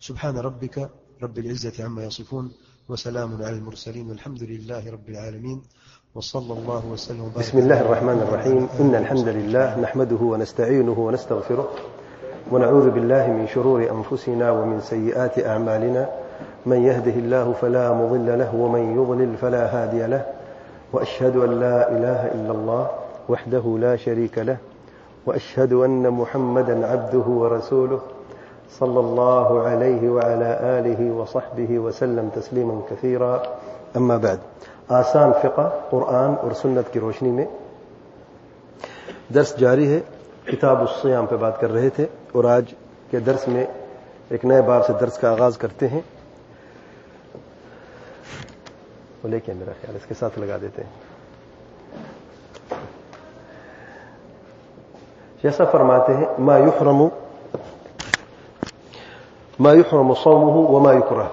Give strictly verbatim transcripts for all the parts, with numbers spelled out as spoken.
سبحان ربك رب العزة عما يصفون وسلام على المرسلين والحمد لله رب العالمين وصلى الله وسلم وبارك. بسم الله الرحمن الرحيم. إن الحمد لله نحمده ونستعينه ونستغفره ونعوذ بالله من شرور أنفسنا ومن سيئات أعمالنا من يهده الله فلا مضل له ومن يضلل فلا هادي له وأشهد أن لا إله إلا الله وحده لا شريك له وأشهد أن محمدا عبده ورسوله صلى الله عليه وعلى آله وصحبه وسلم تسليما كثيرا. أما بعد. آسان فقہ قرآن اور سنت کی روشنی میں درس جاری ہے. کتاب الصیام پہ بات کر رہے تھے اور آج کے درس میں ایک نئے باب سے درس کا آغاز کرتے ہیں. وہ لے کے میرا خیال اس کے ساتھ لگا دیتے ہیں. جیسا فرماتے ہیں ما یحرم ما یحرم صومه وما یکرہ.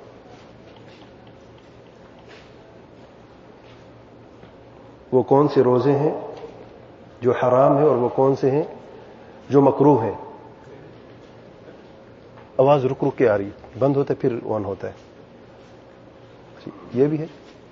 وہ کون سے روزے ہیں جو حرام ہیں اور وہ کون سے ہیں جو مکروہ ہیں. آواز رک رک کے آ رہی ہے, بند ہوتا ہے پھر آن ہوتا ہے. یہ بھی ہے.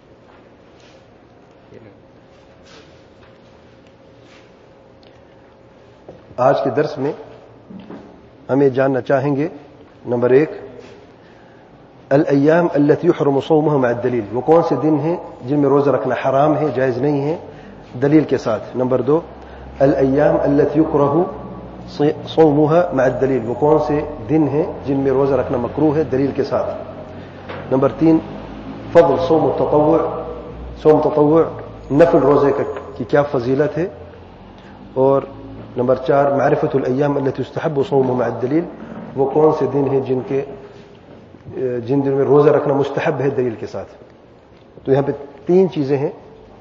آج کے درس میں ہم یہ جاننا چاہیں گے نمبر ایک الایام التي يحرم صومها مع الدلیل. وہ کون سے دن ہیں جن میں روزہ رکھنا حرام ہے, جائز نہیں ہے, دلیل کے ساتھ. نمبر دو الایام التي يكره صومها مع الدلیل. وہ کون سے دن ہیں جن میں روزہ رکھنا مکروہ ہے, دلیل کے ساتھ. نمبر تین فضل صوم التطوع. صوم تطوع نفل روزے کی کیا فضیلت ہے. اور نمبر چار معرفت الایام التي يستحب صومها مع الدلیل. وہ کون سے دن ہیں جن کے جن دن میں روزہ رکھنا مستحب ہے, دلیل کے ساتھ. تو یہاں پہ تین چیزیں ہیں,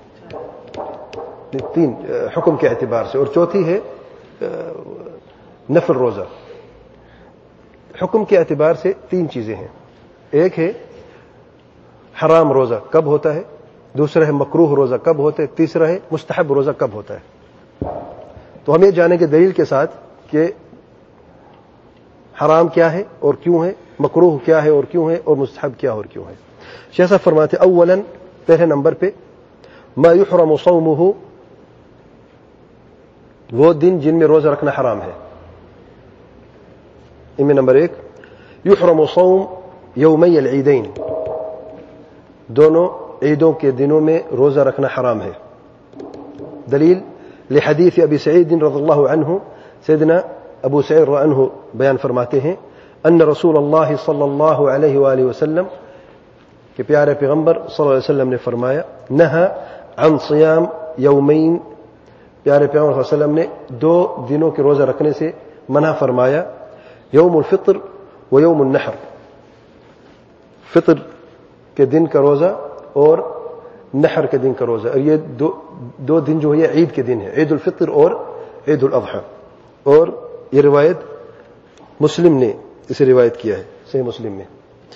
تین حکم کے اعتبار سے, اور چوتھی ہے نفل روزہ. حکم کے اعتبار سے تین چیزیں ہیں. ایک ہے حرام روزہ کب ہوتا ہے, دوسرا ہے مکروہ روزہ کب ہوتا ہے, تیسرا ہے مستحب روزہ کب ہوتا ہے. تو ہم یہ جانیں گے دلیل کے ساتھ کہ حرام کیا ہے اور کیوں ہے, مکروہ کیا ہے اور کیوں ہے, اور مستحب کیا اور کیوں ہے. شیخ صاحب فرماتے اولا پہلے نمبر پہ ما یحرم صومه, وہ دن جن میں روزہ رکھنا حرام ہے. ان میں نمبر ایک یحرم صوم یومی العیدین. دونوں عیدوں کے دنوں میں روزہ رکھنا حرام ہے. دلیل لحدیث ابی سعید رضی اللہ عنہ. سیدنا ابو سعید رضی اللہ عنہ بیان فرماتے ہیں ان رسول اللہ صلی اللہ علیہ وآلہ وسلم کہ پیارے پیغمبر صلی اللہ علیہ وسلم نے فرمایا نہا عن صیام یومین. پیارے پیغمبر صلی اللہ علیہ وسلم نے دو دنوں کے روزہ رکھنے سے منع فرمایا. یوم الفطر و یوم النحر. فطر کے دن کا روزہ اور نحر کے دن کا روزہ. اور یہ دو دو دن جو ہے عید کے دن ہے, عید الفطر اور عید الاضحیٰ. اور یہ روایت مسلم نے اسے روایت کیا ہے, صحیح مسلم میں.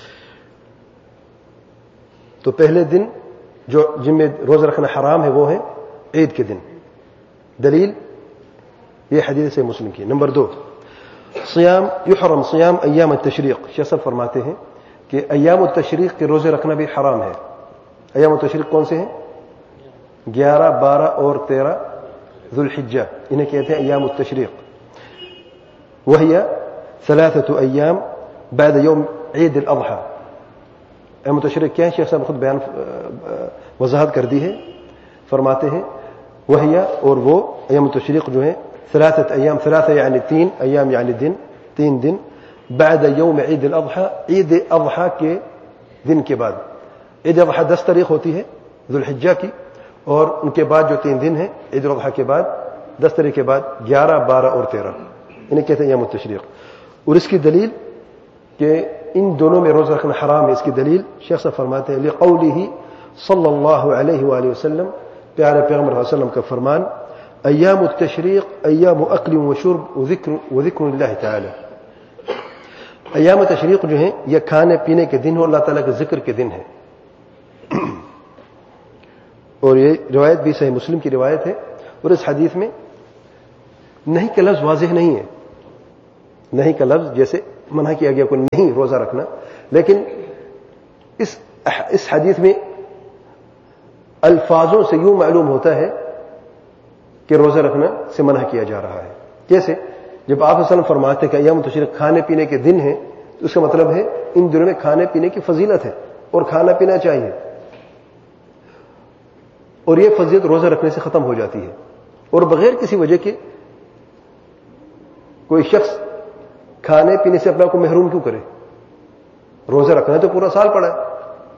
تو پہلے دن جو جن میں روزہ رکھنا حرام ہے وہ ہے عید کے دن. دلیل یہ حدیث سے مسلم کی. نمبر دو صیام یحرم صیام ایام التشریق. شیخ صاحب فرماتے ہیں کہ ایام التشریق کے روزے رکھنا بھی حرام ہے. ایام التشریق کون سے ہیں؟ گیارہ, بارہ اور تیرہ ذو الحجہ, انہیں کہتے ہیں ایام التشریق. وهي ثلاثة أيام بعد يوم عيد الأضحى. ایام التشریق کیا ہے؟ شیخ صاحب خود بیان وضاحت کر دی ہے. فرماتے ہیں وهي, اور وہ ایام التشریق جو ہیں ثلاثة أيام, ثلاثة یعنی تین, ایام یعنی دن, تین دن, بعد يوم عيد الأضحى, عید اضحیٰ کے دن کے بعد. عید اضحیٰ دس تاریخ ہوتی ہے ذو الحجہ کی, اور ان کے بعد جو تین دن ہیں عید الاضحیٰ کے بعد, دس تاریخ کے بعد گیارہ, بارہ اور تیرہ, انہیں کہتے ہیں ایام التشریق. اور اس کی دلیل کہ ان دونوں میں روزہ رکھنا حرام ہے, اس کی دلیل شیخ صاحب فرماتے ہیں لقوله صلی اللہ علیہ وآلہ وسلم, پیارے پیغمبر صلی اللہ علیہ وسلم کا فرمان ایام التشریق ایام اکل و شرب وذکر وذکر اللہ تعالی. ایام التشریق جو ہیں یہ کھانے پینے کے دن ہو, اللہ تعالیٰ کے ذکر کے دن ہے. اور یہ روایت بھی صحیح مسلم کی روایت ہے. اور اس حدیث میں نہیں کا لفظ واضح نہیں ہے, نہیں کا لفظ جیسے منع کیا گیا کوئی نہیں روزہ رکھنا، لیکن اس اس حدیث میں الفاظوں سے یوں معلوم ہوتا ہے کہ روزہ رکھنا سے منع کیا جا رہا ہے. جیسے جب آپ صلی اللہ علیہ وسلم فرماتے ہیں کہ ایام تشریق کھانے پینے کے دن ہیں، تو اس کا مطلب ہے ان دنوں میں کھانے پینے کی فضیلت ہے اور کھانا پینا چاہیے، اور یہ فضیلت روزہ رکھنے سے ختم ہو جاتی ہے. اور بغیر کسی وجہ کے کوئی شخص کھانے پینے سے اپنا کو محروم کیوں کرے؟ روزہ رکھنا تو پورا سال پڑا ہے.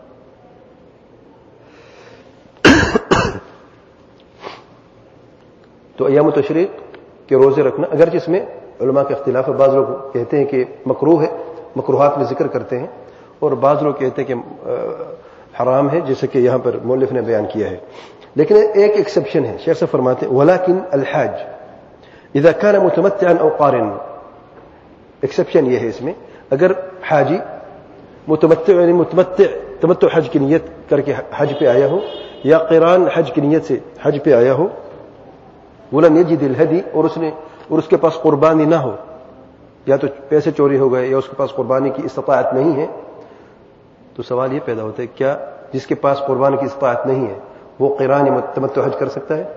تو ایام تشریق کے روزے رکھنا، اگرچہ اس میں علماء کے اختلاف ہے، بعض لوگ کہتے ہیں کہ مکروہ ہے، مکروہات میں ذکر کرتے ہیں، اور بعض لوگ کہتے ہیں کہ حرام ہے، جیسے کہ یہاں پر مؤلف نے بیان کیا ہے. لیکن ایک ایکسیپشن ہے، شیخ صاحب فرماتے ہیں ولیکن الحاج اذا كان متمتعا او قارنا. ایکسیپشن یہ ہے اس میں، اگر حاجی متمتع یعنی متمتع تمتع حج کی نیت کر کے حج پہ آیا ہو، یا قران حج کی نیت سے حج پہ آیا ہو، ولم يجد الهدي، اور اس نے اور اس کے پاس قربانی نہ ہو، یا تو پیسے چوری ہو گئے یا اس کے پاس قربانی کی استطاعت نہیں ہے، تو سوال یہ پیدا ہوتا ہے کیا جس کے پاس قربانی کی استطاعت نہیں ہے وہ قران تمتع حج کر سکتا ہے؟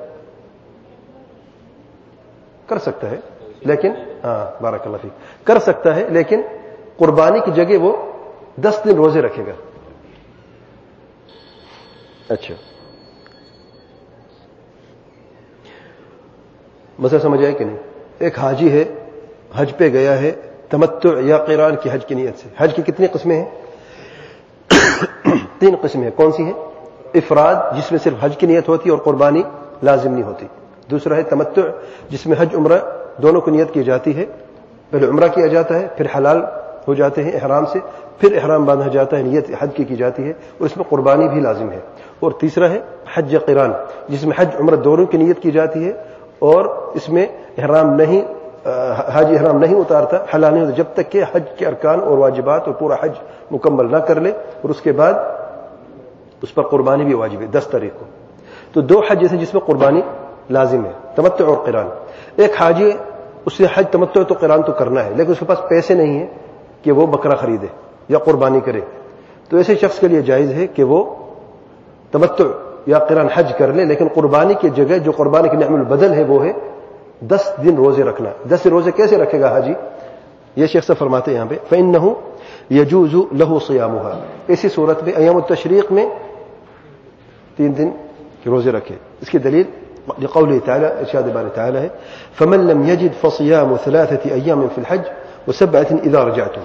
کر سکتا ہے، لیکن ہاں بارک اللہ فیک، کر سکتا ہے، لیکن قربانی کی جگہ وہ دس دن روزے رکھے گا. اچھا مسئلہ سمجھ آئے کہ نہیں؟ ایک حاجی ہے، حج پہ گیا ہے تمتع یا قران کی حج کی نیت سے. حج کی کتنی قسمیں ہیں؟ تین قسمیں ہیں. کون سی ہیں؟ افراد، جس میں صرف حج کی نیت ہوتی اور قربانی لازم نہیں ہوتی. دوسرا ہے تمتع، جس میں حج عمرہ دونوں کو نیت کی جاتی ہے، پہلے عمرہ کیا جاتا ہے، پھر حلال ہو جاتے ہیں احرام سے، پھر احرام باندھا جاتا ہے، نیت حج کی کی جاتی ہے، اور اس میں قربانی بھی لازم ہے. اور تیسرا ہے حج قران، جس میں حج عمرہ دونوں کی نیت کی جاتی ہے، اور اس میں احرام نہیں حاجی احرام نہیں اتارتا، حلال نہیں ہوتا جب تک کہ حج کے ارکان اور واجبات اور پورا حج مکمل نہ کر لے، اور اس کے بعد اس پر قربانی بھی واجب ہے دس تاریخ کو. تو دو حج جیسے جس میں قربانی لازم ہے، تمتع اور قران. ایک حاجی اس نے حج تمتع تو قران تو کرنا ہے، لیکن اس کے پاس پیسے نہیں ہیں کہ وہ بکرا خریدے یا قربانی کرے، تو ایسے شخص کے لیے جائز ہے کہ وہ تمتع یا قران حج کر لے، لیکن قربانی کی جگہ جو قربانی کی نعم البدل ہے وہ ہے دس دن روزے رکھنا. دس دن روزے کیسے رکھے گا حاجی؟ یہ شیخ صاحب فرماتے ہیں یہاں پہ فإنه يجوز له صيامها. اسی صورت میں ایام التشریق میں تین دن کے روزے رکھے. اس کی دلیل لقوله تعالی، ارشاد باری تعالی ہے فمن لم يجد فصيام ثلاثة أيام في الحج وسبعة إذا رجعتم.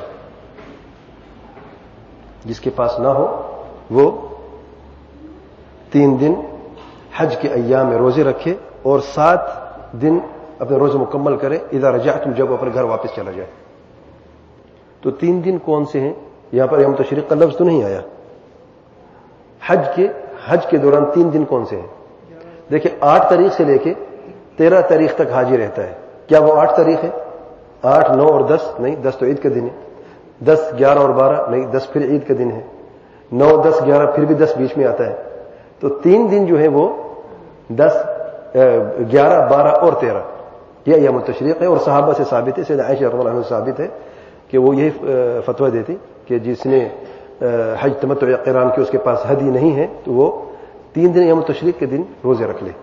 جس کے پاس نہ ہو وہ تین دن حج کے ایام میں روزے رکھے اور سات دن اپنے روزے مکمل کرے اذا رجعتم، جب اپنے گھر واپس چلا جائے. تو تین دن کون سے ہیں؟ یہاں پر ایام تشریق کا لفظ تو نہیں آیا. حج کے حج کے دوران تین دن کون سے ہیں؟ دیکھیں آٹھ تاریخ سے لے کے تیرہ تاریخ تک حاجی رہتا ہے. کیا وہ آٹھ تاریخ ہے؟ آٹھ نو اور دس نہیں، دس تو عید کا دن ہے. دس گیارہ اور بارہ نہیں، دس پھر عید کا دن ہے. نو دس گیارہ پھر بھی دس بیچ میں آتا ہے. تو تین دن جو ہے وہ دس گیارہ بارہ اور تیرہ یہ ایام التشریق ہے. اور صحابہ سے ثابت ہے، سیدنا عائشہ رضی اللہ عنہا سے ثابت ہے کہ وہ یہی فتویٰ دیتی کہ جس نے حج تمتع یا قران کی اس کے پاس ہدی نہیں ہے تو وہ تین دن ایام التشریق کے دن روزے رکھ لے.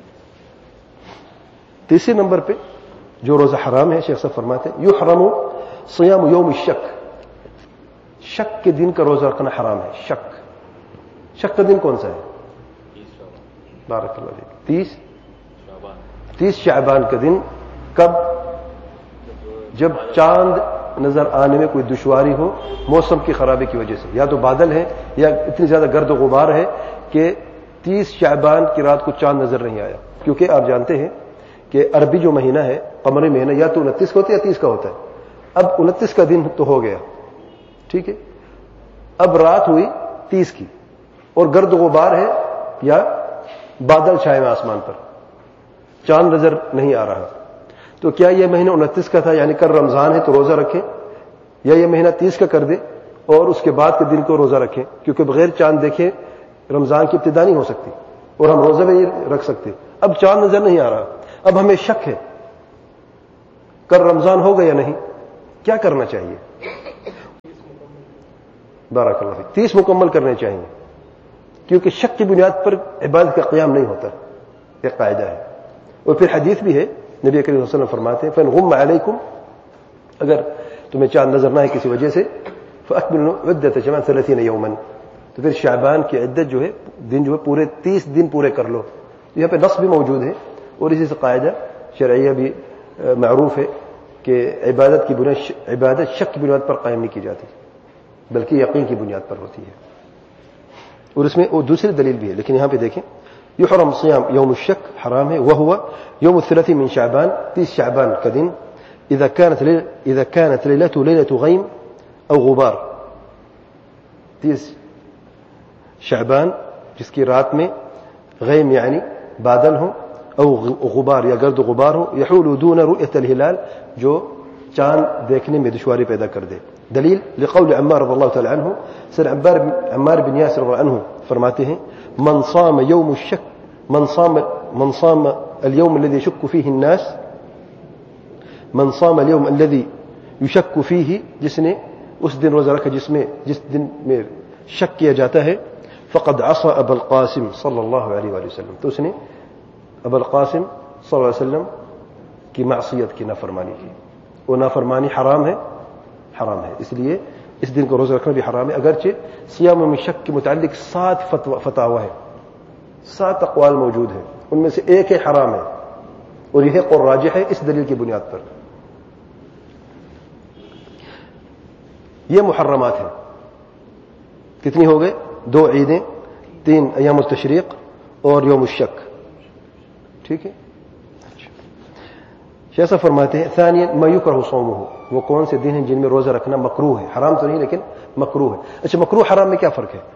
تیسرے نمبر پہ جو روزہ حرام ہے، شیخ صاحب فرماتے ہیں یحرم صیام یوم الشک. شک کے دن کا روزہ رکھنا حرام ہے. شک شک کا دن کون سا ہے؟ بارک اللہ فیک. تیس تیس شعبان کا دن. کب؟ جب چاند نظر آنے میں کوئی دشواری ہو موسم کی خرابی کی وجہ سے، یا تو بادل ہے یا اتنی زیادہ گرد و غبار ہے کہ تیس شعبان کی رات کو چاند نظر نہیں آیا. کیونکہ آپ جانتے ہیں کہ عربی جو مہینہ ہے، قمری مہینہ، یا تو انتیس کا ہوتا ہے یا تیس کا ہوتا ہے. اب انتیس کا دن تو ہو گیا، ٹھیک ہے، اب رات ہوئی تیس کی اور گرد و غبار ہے یا بادل چھائے ہوئے آسمان پر، چاند نظر نہیں آ رہا. تو کیا یہ مہینہ انتیس کا تھا یعنی کل رمضان ہے تو روزہ رکھیں، یا یہ مہینہ تیس کا کر دے اور اس کے بعد کے دن کو روزہ رکھیں؟ کیونکہ بغیر چاند دیکھے رمضان کی ابتدا نہیں ہو سکتی اور ہم روزہ بھی نہیں رکھ سکتے. اب چاند نظر نہیں آ رہا، اب ہمیں شک ہے کل رمضان ہوگا یا نہیں. کیا کرنا چاہیے؟ بارک اللہ فیک، تیس مکمل کرنے چاہیے، کیونکہ شک کی بنیاد پر عبادت کا قیام نہیں ہوتا، یہ قاعدہ ہے۔ اور پھر حدیث بھی ہے، نبی کریم صلی اللہ علیہ وسلم فرماتے ہیں فَإِنْ غُمَّ عَلَيْكُمْ، اگر تمہیں چاند نظر نہ ہے کسی وجہ سے، فَأَكْمِلُوا عِدَّةَ شَعْبَانَ ثَلَاثِينَ يَوْمًا، تو پھر شعبان کی عدت جو ہے دن جو ہے پورے تیس دن پورے کر لو۔ یہاں پہ نص بھی موجود ہے، اور اسی سے قاعدہ شرعیہ بھی معروف ہے کہ عبادت کی بنیاد عبادت شک کی بنیاد پر قائم نہیں کی جاتی، بلکہ یقین کی بنیاد پر ہوتی ہے۔ اور اس میں وہ دوسری دلیل بھی ہے، لیکن یہاں پہ دیکھیں یحرم صیام یوم الشک، حرام ہے، وہو یوم الثلاثین من شعبان، تیس شعبان کا دن، اذا كانت اذا كانت ليلته ليله غيم او غبار، تیس شعبان جس کی رات میں غیم یعنی بادل ہو، او غبار یا گرد و غبار ہو، یحول دون رؤیت الہلال، جو چاند دیکھنے میں دشواری پیدا کر دے۔ دلیل لقول عمار رضی اللہ تعالی عنہ، سر عمار بن یاسر رضی اللہ عنہ فرماتے ہیں من صام یوم الشک من صام من صام اليوم الذي يشك فيه الناس من صام اليوم الذي يشك فيه، جس نے اس دن روزہ رکھا جس میں جس دن میں شک کیا جاتا ہے، فقد عصى ابا القاسم صلی اللہ علیہ وآلہ وسلم، تو اس نے ابا القاسم صلی اللہ علیہ وسلم کی معصیت کی، نافرمانی کی، وہ نافرمانی حرام ہے، حرام ہے، اس لیے اس دن کو روزہ رکھنا بھی حرام ہے، اگرچہ صیام میں شک کے متعلق سات فتاوی ہیں، سات اقوال موجود ہیں، ان میں سے ایک ہے حرام ہے، اور یہ قول راجح ہے اس دلیل کی بنیاد پر۔ یہ محرمات ہیں، کتنی ہو گئے؟ دو عیدیں، تین ایام التشریق اور یوم الشک، ٹھیک ہے۔ شیخ فرماتے ہیں ثانیاً ما یکرہ صومہ، وہ کون سے دن ہیں جن میں روزہ رکھنا مکروہ ہے، حرام تو نہیں لیکن مکروہ ہے۔ اچھا، مکروہ حرام میں کیا فرق ہے؟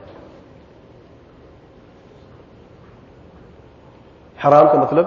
حرام کا مطلب،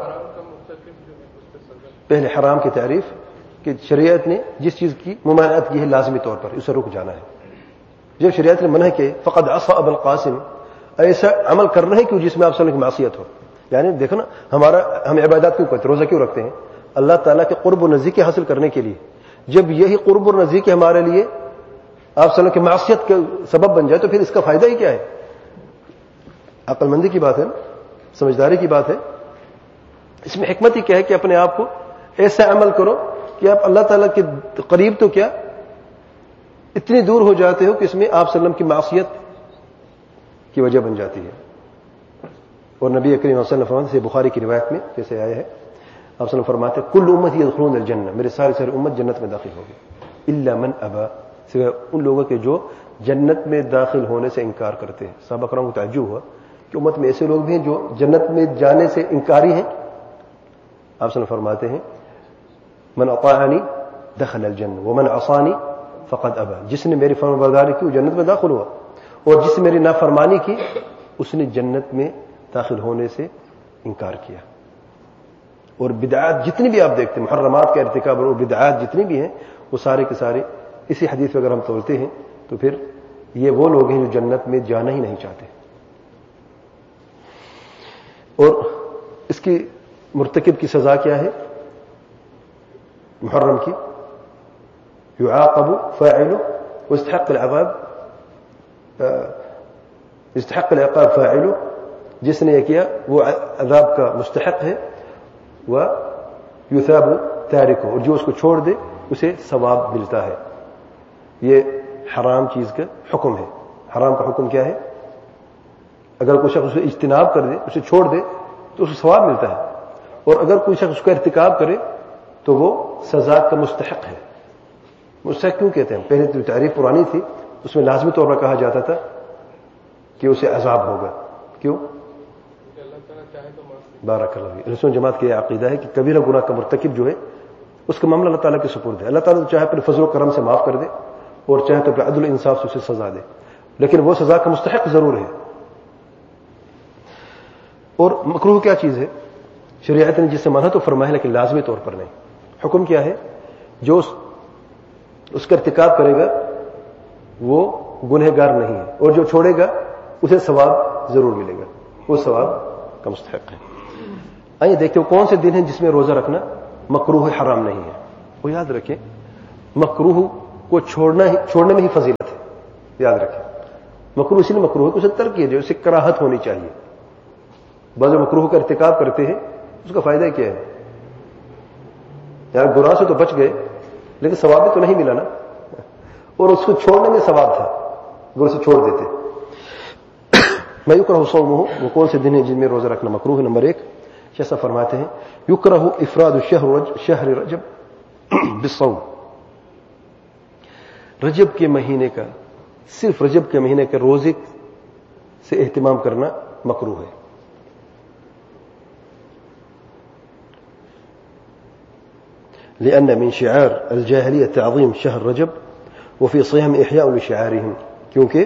پہلے حرام کی تعریف کہ شریعت نے جس چیز کی ممانعت کی ہے لازمی طور پر اسے رک جانا ہے۔ جب شریعت نے منع کہ فقد عصى ابا القاسم، ایسا عمل کرنا ہے کہ جس میں آپ صلی اللہ کی معصیت ہو، یعنی دیکھو نا، ہمارا ہم عبادات کیوں کرتے ہیں، روزہ کیوں رکھتے ہیں؟ اللہ تعالیٰ کے قرب و نزدیکی حاصل کرنے کے لیے۔ جب یہی قرب و نزدیکی ہمارے لیے آپ صلی اللہ کی معصیت کا سبب بن جائے تو پھر اس کا فائدہ ہی کیا ہے؟ عقل مندی کی بات ہے، سمجھداری کی بات ہے۔ اس میں حکمت ہی کیا ہے کہ اپنے آپ کو ایسا عمل کرو کہ آپ اللہ تعالیٰ کے قریب تو کیا اتنی دور ہو جاتے ہو کہ اس میں آپ صلی اللہ علیہ وسلم کی معصیت کی وجہ بن جاتی ہے۔ اور نبی کریم صلی اللہ علیہ وسلم فرماتے ہیں، بخاری کی روایت میں جیسے آیا ہے، آپ صلی اللہ علیہ وسلم فرماتے ہیں کل امتی یدخلون الجنہ، میرے سارے سارے امت جنت میں داخل ہوگی، الا من ابا، سوائے ان لوگوں کے جو جنت میں داخل ہونے سے انکار کرتے ہیں۔ صحابہ کرام کو تعجب ہوا کہ امت میں ایسے لوگ بھی ہیں جو جنت میں جانے سے انکاری ہیں۔ آپ صلی اللہ علیہ وسلم فرماتے ہیں من اطاعنی دخل الجنہ ومن عصانی فقد ابا، جس نے میری فرمانبرداری کی وہ جنت میں داخل ہوا، اور جس نے میری نافرمانی کی اس نے جنت میں داخل ہونے سے انکار کیا۔ اور بدعات جتنی بھی آپ دیکھتے ہیں، محرمات کا ارتکاب اور بدعات جتنی بھی ہیں، وہ سارے کے سارے اسی حدیث میں اگر ہم تولتے ہیں تو پھر یہ وہ لوگ ہیں جو جنت میں جانا ہی نہیں چاہتے۔ اور اس کی مرتکب کی سزا کیا ہے؟ محرم کی يعاقب فاعله واستحق العذاب، استحق العقاب فاعله، جس نے یہ کیا وہ عذاب کا مستحق ہے، ويثاب تاركه، اور جو اس کو چھوڑ دے اسے ثواب ملتا ہے۔ یہ حرام چیز کا حکم ہے۔ حرام کا حکم کیا ہے؟ اگر کوئی شخص اسے اجتناب کر دے، اسے چھوڑ دے تو اسے ثواب ملتا ہے، اور اگر کوئی شخص اس کا ارتکاب کرے تو وہ سزا کا مستحق ہے۔ مستحق کیوں کہتے ہیں؟ پہلے جو تعریف پرانی تھی اس میں لازمی طور پر کہا جاتا تھا کہ اسے عذاب ہوگا، کیوں؟ بارک اللہ فیک۔ رسول جماعت کے عقیدہ ہے کہ کبیرہ گناہ کا مرتکب جو ہے اس کا معاملہ اللہ تعالیٰ کے سپرد ہے۔ اللہ تعالیٰ چاہے اپنے فضل و کرم سے معاف کر دے اور چاہے تو اپنے عدل و انصاف سے اسے سزا دے، لیکن وہ سزا کا مستحق ضرور ہے۔ اور مکروہ کیا چیز ہے؟ شریعت نے جس سے منع تو فرمایا لیکن لازمی طور پر نہیں۔ حکم کیا ہے؟ جو اس کا ارتکاب کرے گا وہ گنہگار نہیں ہے، اور جو چھوڑے گا اسے ثواب ضرور ملے گا، وہ ثواب کا مستحق ہے۔ آئیے دیکھتے ہو کون سے دن ہیں جس میں روزہ رکھنا مکروہ حرام نہیں ہے۔ وہ یاد رکھیں مکروہ کو چھوڑنا ہی چھوڑنے میں ہی فضیلت ہے، یاد رکھیں. مکروہ اس لیے مکروہ ہے کہ اسے ترک کیا جائے، اسے کراہت ہونی چاہیے. بعض مکروہ کا ارتکاب کرتے ہیں، اس کا فائدہ کیا ہے؟ یار گناہ سے تو بچ گئے لیکن ثواب بھی تو نہیں ملا نا، اور اس کو چھوڑنے میں ثواب تھا اگر اسے چھوڑ دیتے. میں یکرہ صومہ، وہ کون سے دن ہیں جن میں روزہ رکھنا مکروہ ہے؟ نمبر ایک، جیسا فرماتے ہیں یکرہ افراد شہر شہر رجب بالصوم، رجب کے مہینے کا، صرف رجب کے مہینے کے روزے سے اہتمام کرنا مکروہ ہے. لأن من شعار الجاهلية تعظيم شهر رجب وفي صيام إحياء لشعارهم، کیونکہ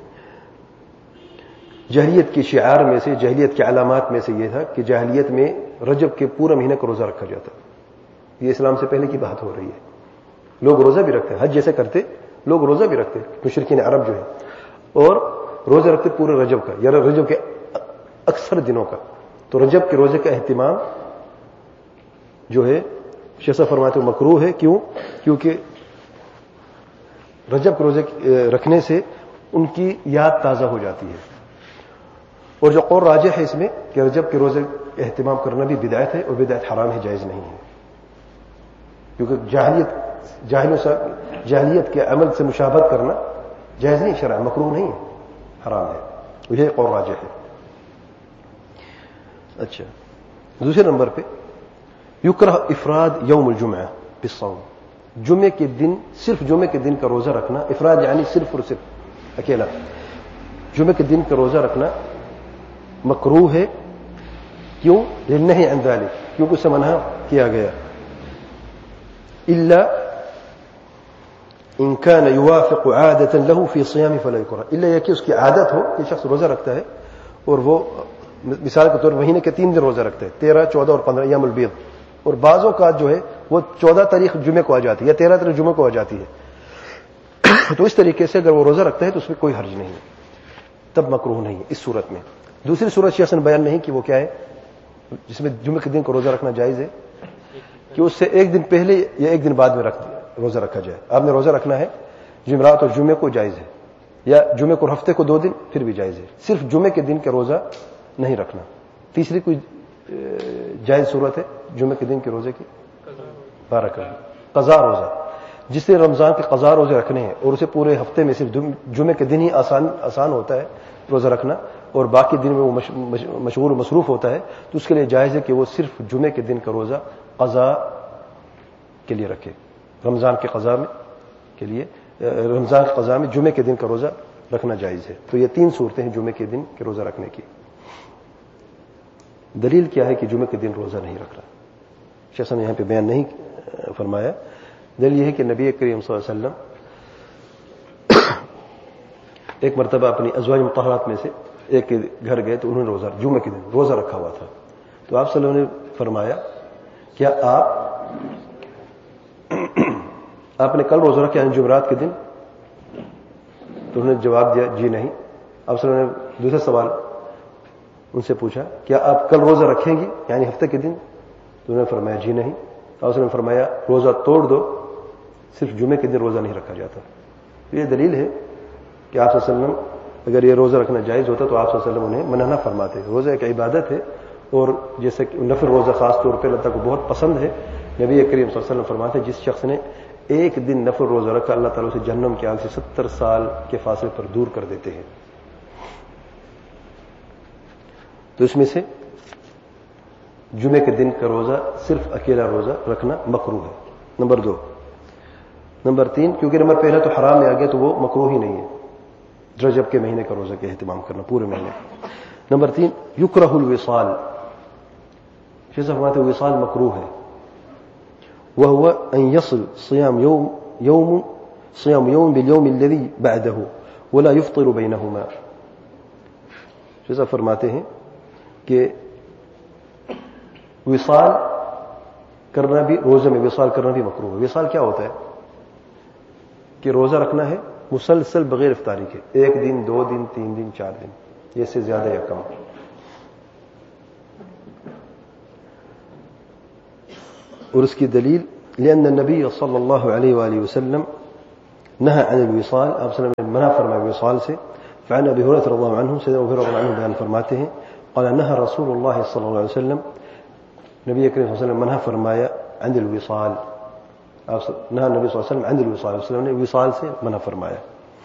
جاہلیت کے شعار میں سے، جاہلیت کے علامات میں سے یہ تھا کہ جاہلیت میں رجب کے پورا مہینہ کا روزہ رکھا جاتا. یہ اسلام سے پہلے کی بات ہو رہی ہے. لوگ روزہ بھی رکھتے ہیں، حج جیسے کرتے لوگ روزہ بھی رکھتے، مشرکین عرب جو ہے، اور روزہ رکھتے پورے رجب کا یا رجب کے اکثر دنوں کا. تو رجب کے روزے کا اہتمام جو ہے شیخ فرماتے ہیں مکروہ ہے. کیوں؟ کیونکہ رجب کے روزے رکھنے سے ان کی یاد تازہ ہو جاتی ہے. اور جو قول راجح ہے اس میں کہ رجب کے روزے اہتمام کرنا بھی بدعت ہے، اور بدعت حرام ہے، جائز نہیں ہے. کیونکہ جاہلیت جاہلوں سے جاہلیت کے عمل سے مشابہت کرنا جائز نہیں، شرع مکروہ نہیں ہے، حرام ہے. یہ قول راجح ہے. اچھا، دوسرے نمبر پہ یکرہ افراد یوم الجمعہ بالصوم، جمعے کے دن، صرف جمعے کے دن کا روزہ رکھنا. افراد یعنی صرف اور صرف اکیلا جمعے کے دن کا روزہ رکھنا مکروہ ہے. کیوں؟ للنہی عن ذلک، کیونکہ اسے منع کیا گیا. الا ان كان يوافق عادة له في صيام فلا يكره، الا یہ کہ اس کی عادت ہو کہ شخص روزہ رکھتا ہے اور وہ مثال کے طور پر مہینے کے تین دن روزہ رکھتا ہے، تیرہ چودہ اور پندرہ ایام البیض، اور بعضوں کا جو ہے وہ چودہ تاریخ جمعے کو آ جاتی ہے یا تیرہ تاریخ جمعے کو آ جاتی ہے. تو اس طریقے سے اگر وہ روزہ رکھتا ہے تو اس میں کوئی حرج نہیں ہے، تب مکروہ نہیں ہے اس صورت میں. دوسری صورت شیخ نے بیان نہیں کہ وہ کیا ہے جس میں جمعے کے دن کو روزہ رکھنا جائز ہے، کہ اس سے ایک دن پہلے یا ایک دن بعد میں رکھ روزہ رکھا جائے. آپ نے روزہ رکھنا ہے جمعرات اور جمعے کو، جائز ہے، یا جمعے کو ہفتے کو دو دن پھر بھی جائز ہے. صرف جمعے کے دن کا روزہ نہیں رکھنا. تیسری کوئی جائز صورت ہے جمعے کے دن کے روزے کی؟ بارک اللہ، قضا روزہ. جس نے رمضان کے قضا روزے رکھنے ہیں اور اسے پورے ہفتے میں صرف جمعے کے دن ہی آسان آسان ہوتا ہے روزہ رکھنا، اور باقی دن میں وہ مشغول و مصروف ہوتا ہے، تو اس کے لیے جائز ہے کہ وہ صرف جمعے کے دن کا روزہ قضا کے لیے رکھے. رمضان کے قضا میں کے لیے رمضان کے قضا میں جمعے کے دن کا روزہ رکھنا جائز ہے. تو یہ تین صورتیں ہیں جمعے کے دن کے روزہ رکھنے کی. دلیل کیا ہے کہ جمعے کے دن روزہ نہیں رکھنا؟ شیخ نے یہاں پہ بیان نہیں فرمایا. دلیل یہ ہے کہ نبی کریم صلی اللہ علیہ وسلم ایک مرتبہ اپنی ازواج مطہرات میں سے ایک کے گھر گئے تو انہوں نے روزہ جمعے کے دن روزہ رکھا ہوا تھا. تو آپ صلی اللہ علیہ وسلم نے فرمایا کیا آپ آپ نے کل روزہ رکھا یعنی جمعرات کے دن؟ تو انہوں نے جواب دیا جی نہیں. آپ صلی اللہ علیہ وسلم نے دوسرا سوال ان سے پوچھا کیا آپ کل روزہ رکھیں گی یعنی ہفتے کے دن؟ تو انہوں نے فرمایا جی نہیں. آپ صلی اللہ علیہ وسلم نے فرمایا روزہ توڑ دو، صرف جمعے کے دن روزہ نہیں رکھا جاتا. یہ دلیل ہے کہ آپ صلی اللہ علیہ وسلم اگر یہ روزہ رکھنا جائز ہوتا تو آپ صلی اللہ علیہ وسلم انہیں منع نہ فرماتے. روزہ ایک عبادت ہے، اور جیسے کہ نفل روزہ خاص طور پہ اللہ تعالیٰ کو بہت پسند ہے. نبی کریم صلی اللہ علیہ وسلم فرماتے ہیں جس شخص نے ایک دن نفل روزہ رکھا اللہ تعالیٰ سے جہنم کی آگ سے ستر سال کے فاصلے پر دور کر دیتے ہیں. تو اس میں سے جمعے کے دن کا روزہ صرف اکیلا روزہ رکھنا مکروہ ہے. نمبر دو. نمبر تین، کیونکہ نمبر پہلا تو حرام میں آ گیا تو وہ مکروہ ہی نہیں ہے رجب کے مہینے کا روزہ کا اہتمام کرنا پورے مہینے. نمبر تین، یکرہ الوصال. شیخ فرماتے ہیں وصال مکروہ ہے. وهو ان يصل صيام يوم يوم صيام يوم باليوم الذي بعده ولا يفطر بينهما. شیخ فرماتے ہیں کہ وصال کرنا بھی، روزے میں وصال کرنا بھی مکروہ ہے. وصال کیا ہوتا ہے؟ کہ روزہ رکھنا ہے مسلسل بغیر افطاری کے، ایک دن، دو دن، تین دن، چار دن، یہ سے زیادہ یا کم. اور اس کی دلیل لأن النبي صلى الله عليه وآله وسلم نهى عن الوصال. آپ صلی اللہ علیہ وسلم نے منع فرمایا وصال سے. فعن ابي هريره رضي الله عنه سيدنا ابو هريره رضي الله عنه بیان فرماتے ہیں قال نهى رسول الله صلى الله عليه وسلم نبی کریم صلی اللہ علیہ وسلم منع فرمایا عن الوصال. نهى النبي صلی اللہ علیہ وسلم عن الوصال. وسلم نے وصال سے منع فرمایا.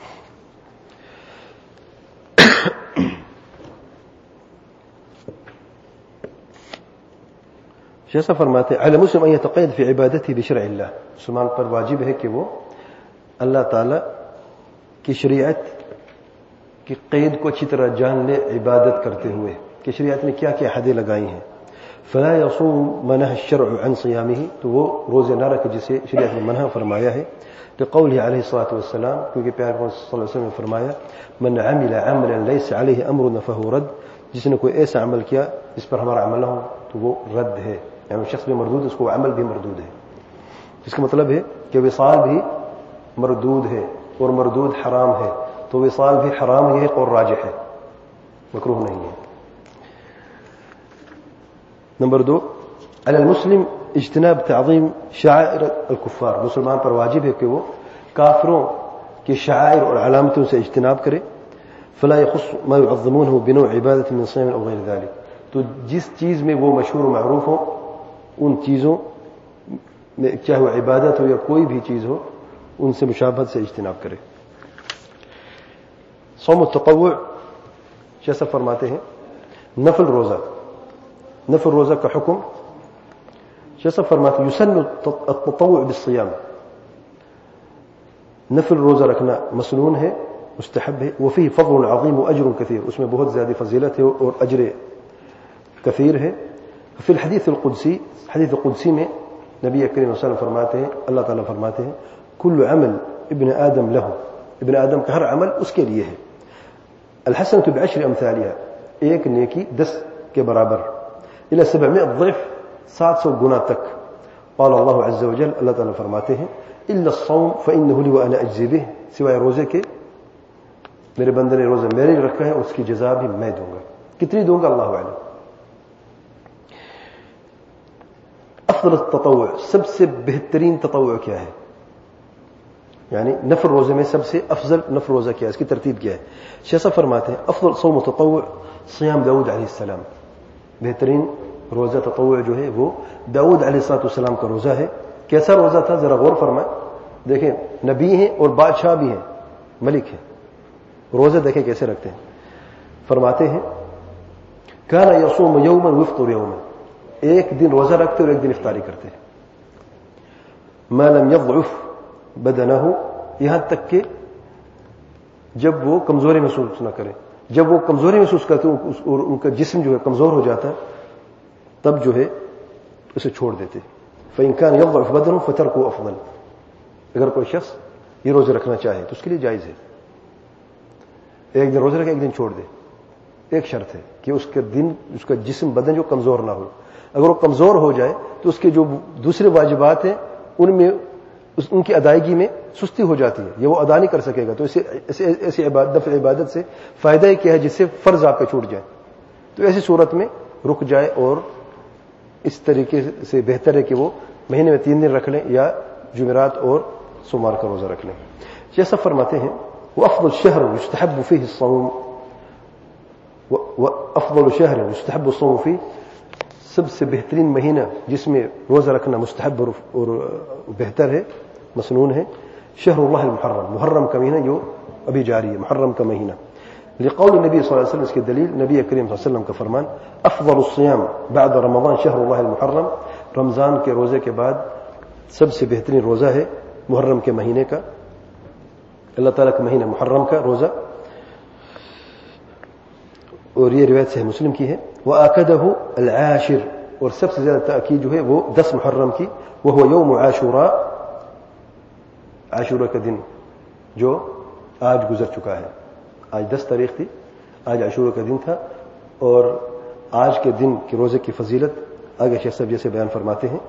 جیسا فرماتے ہیں علی مسلم ان یتقید فی عبادته بشرع اللہ. مسلمان پر واجب ہے کہ وہ اللہ تعالی کی شریعت کی قید کو اچھی طرح جان لے عبادت کرتے ہوئے کہ شریعت نے کیا کیا حدیں لگائی ہیں. فلا يصوم ما نهى الشرع عن صيامه. تو وہ روزے نہ رکھے جسے شریعت نے منع فرمایا ہے. لقوله علیہ الصلوۃ والسلام کیونکہ پیارے پیغمبر صلی اللہ علیہ وسلم نے فرمایا من عمل عملا ليس عليه امرنا فهو رد. جس نے کوئی ایسا عمل کیا جس پر ہمارا عمل نہ ہو تو وہ رد ہے. یعنی شخص بھی مردود اس کو عمل بھی مردود ہے. اس کا مطلب ہے کہ وصال بھی مردود ہے اور مردود حرام ہے. تو وصال بھی حرام ہی ہے اور راجح ہے, مکروہ نہیں ہے. نمبر دو علی المسلم اجتناب تعظیم شعائر الکفار. مسلمان پر واجب ہے کہ وہ کافروں کی شعائر اور علامتوں سے اجتناب کرے. فلا يخص ما يعظمونه بنوع عبادة من صيام او غير ذلك. تو جس چیز میں وہ مشہور و معروف ہو ان چیزوں میں چاہے وہ عبادت ہو یا کوئی بھی چیز ہو ان سے مشابہت سے اجتناب کرے. صوم التطوع جیسا فرماتے ہیں نفل روزہ. نفل روزہ کا حکم جیسا فرماتے ہیں یسن التطوع بالصیام. نفل روزہ رکھنا مسنون ہے, مستحب ہے. وفيه فضل عظیم واجر كثير. اس میں بہت زیادہ فضیلت ہے اور اجر کثیر ہے. فی الحدیث القدسی حدیث قدسی میں نبی کریم صلی اللہ علیہ وسلم فرماتے ہیں اللہ تعالیٰ فرماتے ہیں کل عمل ابن آدم له. ابن آدم کا ہر عمل اس کے لیے ہے. الحسنۃ بعشر امثالها. ایک نیکی دس کے برابر. الى سبعمائة ضعف سات سو گنا تک. قال اللہ عز وجل اللہ تعالیٰ فرماتے ہیں الا الصوم فانه لي وانا اجزي به. سوائے روزے کے میرے بندے نے روزہ میرے لیے رکھا ہے, اس کی جزا بھی میں دوں گا. کتنی دوں گا اللہ اعلم. افضل التطوع سب سے بہترین تطوع کیا ہے, یعنی نفل روزے میں سب سے افضل نفل روزہ کیا ہے, اس کی ترتیب کیا ہے. شیخ فرماتے ہیں افضل صوم تطوع صیام داؤد علیہ السلام. بہترین روزہ تطوع جو ہے وہ داؤد علیہ الصلوۃ والسلام کا روزہ ہے. کیسا روزہ تھا ذرا غور فرمائیں. دیکھیں نبی ہیں اور بادشاہ بھی ہیں, ملک ہیں, روزے دیکھیں کیسے رکھتے ہیں. فرماتے ہیں کان یصوم یوما ویفطر یوما. ایک دن روزہ رکھتے اور ایک دن افطاری کرتے. ما لم يضعف بدنه. یہاں تک کہ جب وہ کمزوری محسوس نہ کرے. جب وہ کمزوری محسوس کرتے اور ان کا جسم جو ہے کمزور ہو جاتا ہے تب جو ہے اسے چھوڑ دیتے. فإن كان يضعف بدنه فتركه أفضل. اگر کوئی شخص یہ روزہ رکھنا چاہے تو اس کے لیے جائز ہے. ایک دن روزہ رکھے ایک دن چھوڑ دے. ایک شرط ہے کہ اس کا دن اس کا جسم بدن جو کمزور نہ ہو. اگر وہ کمزور ہو جائے تو اس کے جو دوسرے واجبات ہیں ان میں ان کی ادائیگی میں سستی ہو جاتی ہے, یہ وہ ادا نہیں کر سکے گا. تو اسے ایسی عبادت عبادت سے فائدہ ہی کیا ہے جس سے فرض آپ کا چھوٹ جائے. تو ایسی صورت میں رک جائے اور اس طریقے سے بہتر ہے کہ وہ مہینے میں تین دن رکھ لیں یا جمعرات اور سوموار کا روزہ رکھ لیں. جیسا فرماتے ہیں وہ افضل شہر یستحب فیہ الصوم وافضل شہر یستحب الصوم فیہ. سب سے بہترین مہینہ جس میں روزہ رکھنا مستحب اور بہتر ہے, مسنون ہے, شہر اللہ المحرم. محرم کا مہینہ جو ابھی جاری ہے, محرم کا مہینہ. لقول نبی صلی اللہ علیہ وسلم, اس کی دلیل نبی کریم صلی اللہ علیہ وسلم کا فرمان افضل الصیام بعد رمضان شہر اللہ المحرم. رمضان کے روزے کے بعد سب سے بہترین روزہ ہے محرم کے مہینے کا, اللہ تعالیٰ کا مہینہ محرم کا روزہ. اور یہ روایت صحیح مسلم کی ہے. وآکدہ العاشر. اور سب سے زیادہ تاکید جو ہے وہ دس محرم کی. وہو یوم عاشوراء. عاشورہ کا دن جو آج گزر چکا ہے. آج دس تاریخ تھی, آج عاشورہ کا دن تھا. اور آج کے دن کے روزے کی فضیلت آگے شیخ صاحب جیسے بیان فرماتے ہیں.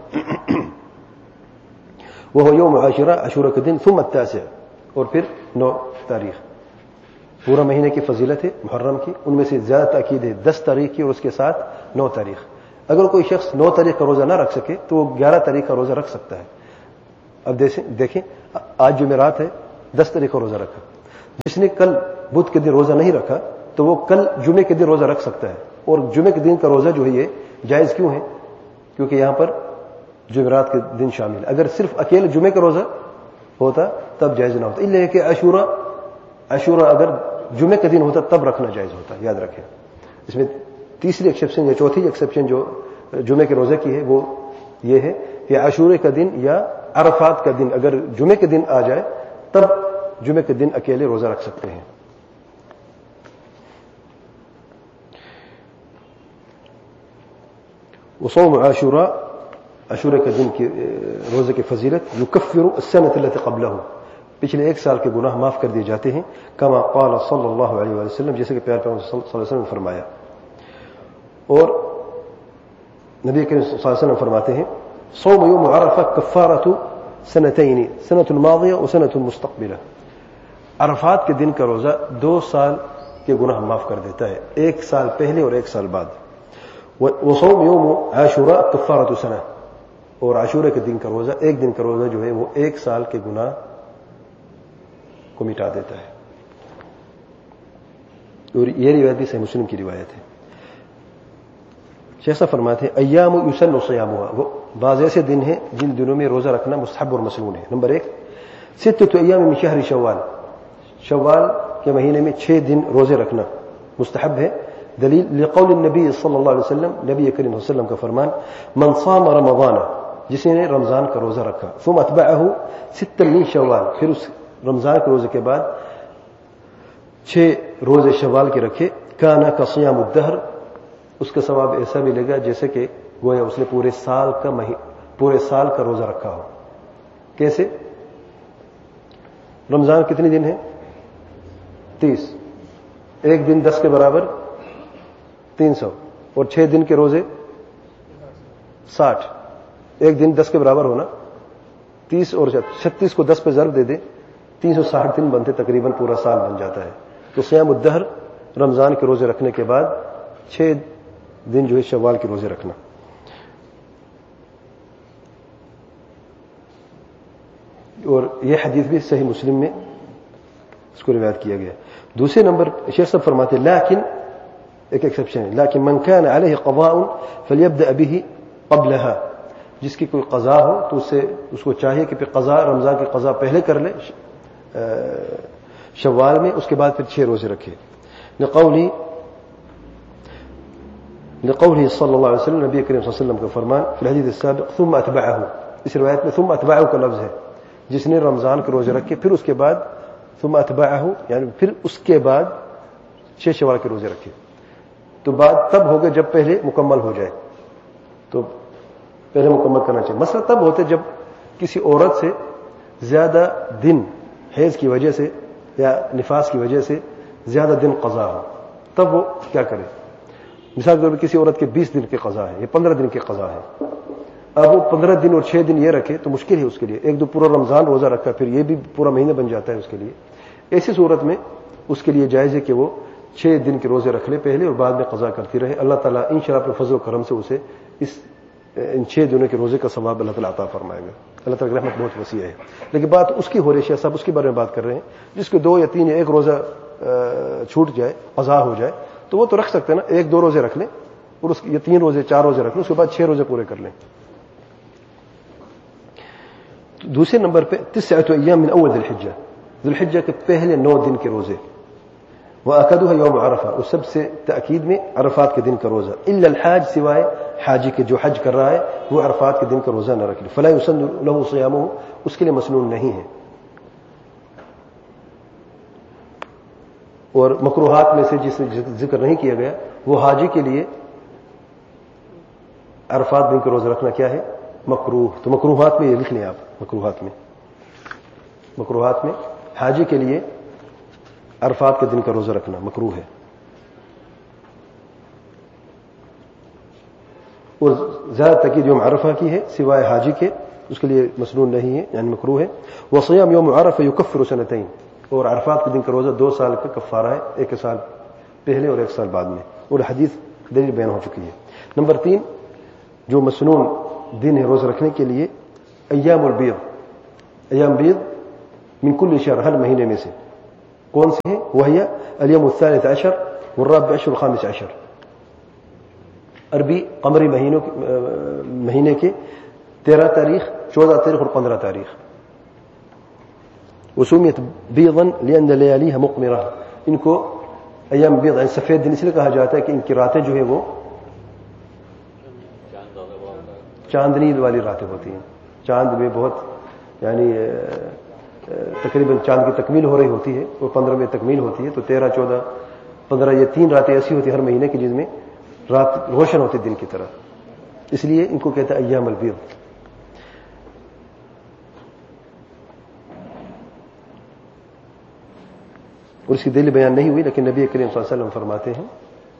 وہو یوم عاشوراء, عاشورہ کا دن. ثم التاسع. اور پھر نو تاریخ. پورا مہینے کی فضیلت ہے محرم کی, ان میں سے زیادہ تاکید ہے دس تاریخ کی اور اس کے ساتھ نو تاریخ. اگر کوئی شخص نو تاریخ کا روزہ نہ رکھ سکے تو وہ گیارہ تاریخ کا روزہ رکھ سکتا ہے. اب دیکھیں آج جمعرات ہے، دس تاریخ کو روزہ رکھا، جس نے کل بدھ کے دن روزہ نہیں رکھا تو وہ کل جمعے کے دن روزہ رکھ سکتا ہے. اور جمعے کے دن کا روزہ جو ہے یہ جائز کیوں ہے؟ کیونکہ یہاں پر جمعرات کے دن شامل ہے. اگر صرف اکیلے جمعے کا روزہ ہوتا تب جائز نہ ہوتا، اللہ کہ عاشورہ عاشورہ اگر جمعے کا دن ہوتا تب رکھنا جائز ہوتا. یاد رکھیں. اس میں تیسری ایکسیپشن یا چوتھی ایکسیپشن جو جمعے کے روزے کی ہے وہ یہ ہے کہ عاشورے کا دن یا عرفات کا دن اگر جمعے کے دن آ جائے تب جمعے کے دن اکیلے روزہ رکھ سکتے ہیں. وصوم عاشوراء، عاشورے کے دن کی روزے کی فضیلت، یکفر السنة التي قبله، پچھلے ایک سال کے گناہ معاف کر دیے جاتے ہیں. کما قال صلی اللہ علیہ وسلم، جیسے کہ پیارے پیغمبر صلی اللہ علیہ وسلم نے فرمایا. اور نبی کریم صلی اللہ علیہ وسلم فرماتے ہیں صوم یوم عرفہ کفارۃ سنتین، سنۃ الماضیہ و سنۃ المستقبلہ. عرفات کے دن کا روزہ دو سال کے گناہ معاف کر دیتا ہے، ایک سال پہلے اور ایک سال بعد. وصوم یوم عاشوراء کفارۃ سنہ، اور عاشورے کے دن کا روزہ ایک دن کا روزہ جو ہے وہ ایک سال کے گناہ کو مٹا دیتا ہے. اور یہ روایت بھی صحیح مسلم کی روایت ہے. شیخ فرماتے ہیں ایام یسن صیامها، وہ بعض ایسے دن ہیں جن دنوں میں روزہ رکھنا مستحب اور مسنون ہے. نمبر ایک ستۃ ایام من شہر شوال، شوال کے مہینے میں چھ دن روزے رکھنا مستحب ہے. دلیل لقول النبی صلی اللہ علیہ وسلم، نبی کریم صلی اللہ علیہ وسلم کا فرمان من صام رمضان، جس نے رمضان کا روزہ رکھا، ثم اتبعه ستا من شوال، پھر اس رمضان کے روزے کے بعد چھ روزے شوال کے رکھے، کانا کصیام الدہر، اس کا ثواب ایسا ملے گا جیسے کہ گویا اس نے پورے سال کا مہی پورے سال کا روزہ رکھا ہو. کیسے؟ رمضان کتنے دن ہیں؟ تیس، ایک دن دس کے برابر تین سو، اور چھ دن کے روزے ساٹھ، ایک دن دس کے برابر ہونا تیس، اور چھتیس کو دس پہ ضرب دے دے تین سو ساٹھ دن بنتے، تقریباً پورا سال بن جاتا ہے. تو صیام الدہر رمضان کے روزے رکھنے کے بعد چھ دن جو ہے شوال کے روزے رکھنا. اور یہ حدیث بھی صحیح مسلم میں اس کو روایت کیا گیا. دوسرے نمبر شیخ صاحب فرماتے ہیں لیکن ایک ایکسیپشن ہے، لیکن من كان عليه قضاء فليبدأ به قبلها، جس کی کوئی قضا ہو تو اسے اس کو چاہیے کہ پھر قضا رمضان کی قضا پہلے کر لے شوال میں، اس کے بعد پھر چھ روزے رکھے. لقولی لقوله صلی اللہ علیہ وسلم، نبی کریم صلی اللہ علیہ وسلم کا فرمان فی الحدیث السابق ثم اتبعه، اس روایت میں ثم اتبعه کا لفظ ہے، جس نے رمضان کے روزے رکھے پھر اس کے بعد ثم اتبعه، یعنی پھر اس کے بعد چھ شوال کے روزے رکھے. تو بعد تب ہوگا جب پہلے مکمل ہو جائے، تو پہلے مکمل کرنا چاہیے. مسئلہ تب ہوتا ہے جب کسی عورت سے زیادہ دن حیض کی وجہ سے یا نفاس کی وجہ سے زیادہ دن قضا ہو، تب وہ کیا کرے. مثال کے طور پر کسی عورت کے بیس دن کے قضا ہے یا پندرہ دن کے قضا ہے، اب وہ پندرہ دن اور چھ دن یہ رکھے تو مشکل ہے اس کے لیے. ایک دو پورا رمضان روزہ رکھا پھر یہ بھی پورا مہینہ بن جاتا ہے اس کے لیے. ایسی صورت میں اس کے لیے جائز ہے کہ وہ چھ دن کے روزے رکھ لے پہلے اور بعد میں قضا کرتی رہے. اللہ تعالیٰ انشاءاللہ اپنے فضل و کرم سے اسے اس ان چھ دنوں کے روزے کا ثواب اللہ تعالیٰ عطا فرمائے گا. اللہ تعالیٰ کی رحمت بہت وسیع ہے. لیکن بات اس کی ہو رہی ہے، صاحب اس کے بارے میں بات کر رہے ہیں جس کے دو یا تین یا ایک روزہ چھوٹ جائے، قضا ہو جائے، تو وہ تو رکھ سکتے ہیں نا، ایک دو روزے رکھ لیں اور اس یہ تین روزے چار روزے رکھ لیں، اس کے بعد چھ روزے پورے کر لیں. دوسرے نمبر پہ تسعۃ ایام من اول ذی الحجہ، ذی الحجہ کے پہلے نو دن کے روزے. وَأَكَدُهَا يَوْمُ عَرَفَةَ، اس سب سے تأکید میں عرفات کے دن کا روزہ. إِلَّا الْحَاجِ، سوائے حاجی کے جو حج کر رہا ہے وہ عرفات کے دن کا روزہ نہ رکھ لے. فَلَا يُسَنُّ لَهُ صِيَامُهُ، اس کے لیے مسنون نہیں ہے. اور مکروہات میں سے جس ذکر نہیں کیا گیا وہ حاجی کے لیے عرفات دن کا روزہ رکھنا کیا ہے؟ مکروہ. تو مکروہات میں یہ لکھ لیں آپ، مکروہات میں مکروہات میں حاجی کے لیے عرفات کے دن کا روزہ رکھنا مکروہ ہے. اور زیادہ تاکید یوم عرفہ کی ہے سوائے حاجی کے، اس کے لیے مسنون نہیں ہے یعنی مکروہ ہے. وصیام یوم عرفہ یکفر سنتین، اور عرفات کے دن کا روزہ دو سال کا کفارہ ہے، ایک سال پہلے اور ایک سال بعد میں. اور حدیث دلیل بیان ہو چکی ہے. نمبر تین جو مسنون دن ہے روزہ رکھنے کے لیے ایام البیض، ایام بیض من کل شہر، ہر مہینے میں سے کون سے ہیں؟ وہی اليوم الثالث عشر والرابع عشر والخامس عشر، عربی قمری مہینوں مہینے کے تیرہ تاریخ، چودہ تاریخ اور پندرہ تاریخ. وسمیت بیضا لان لیالیها مقمرہ، ان کو ایام بیض یعنی سفید دن اس لیے کہا جاتا ہے کہ ان کی راتیں جو ہے وہ چاندنی والی راتیں ہوتی ہیں. چاند میں بہت یعنی تقریباً چاند کی تکمیل ہو رہی ہوتی ہے اور پندرہ میں تکمیل ہوتی ہے، تو تیرہ چودہ پندرہ یہ تین راتیں ایسی ہوتی ہیں ہر مہینے کی جس میں رات روشن ہوتی دن کی طرح، اس لیے ان کو کہتا ہے ایام البیض. اور اس کی دلیل بیان نہیں ہوئی، لیکن نبی کریم صلی اللہ علیہ وسلم فرماتے ہیں،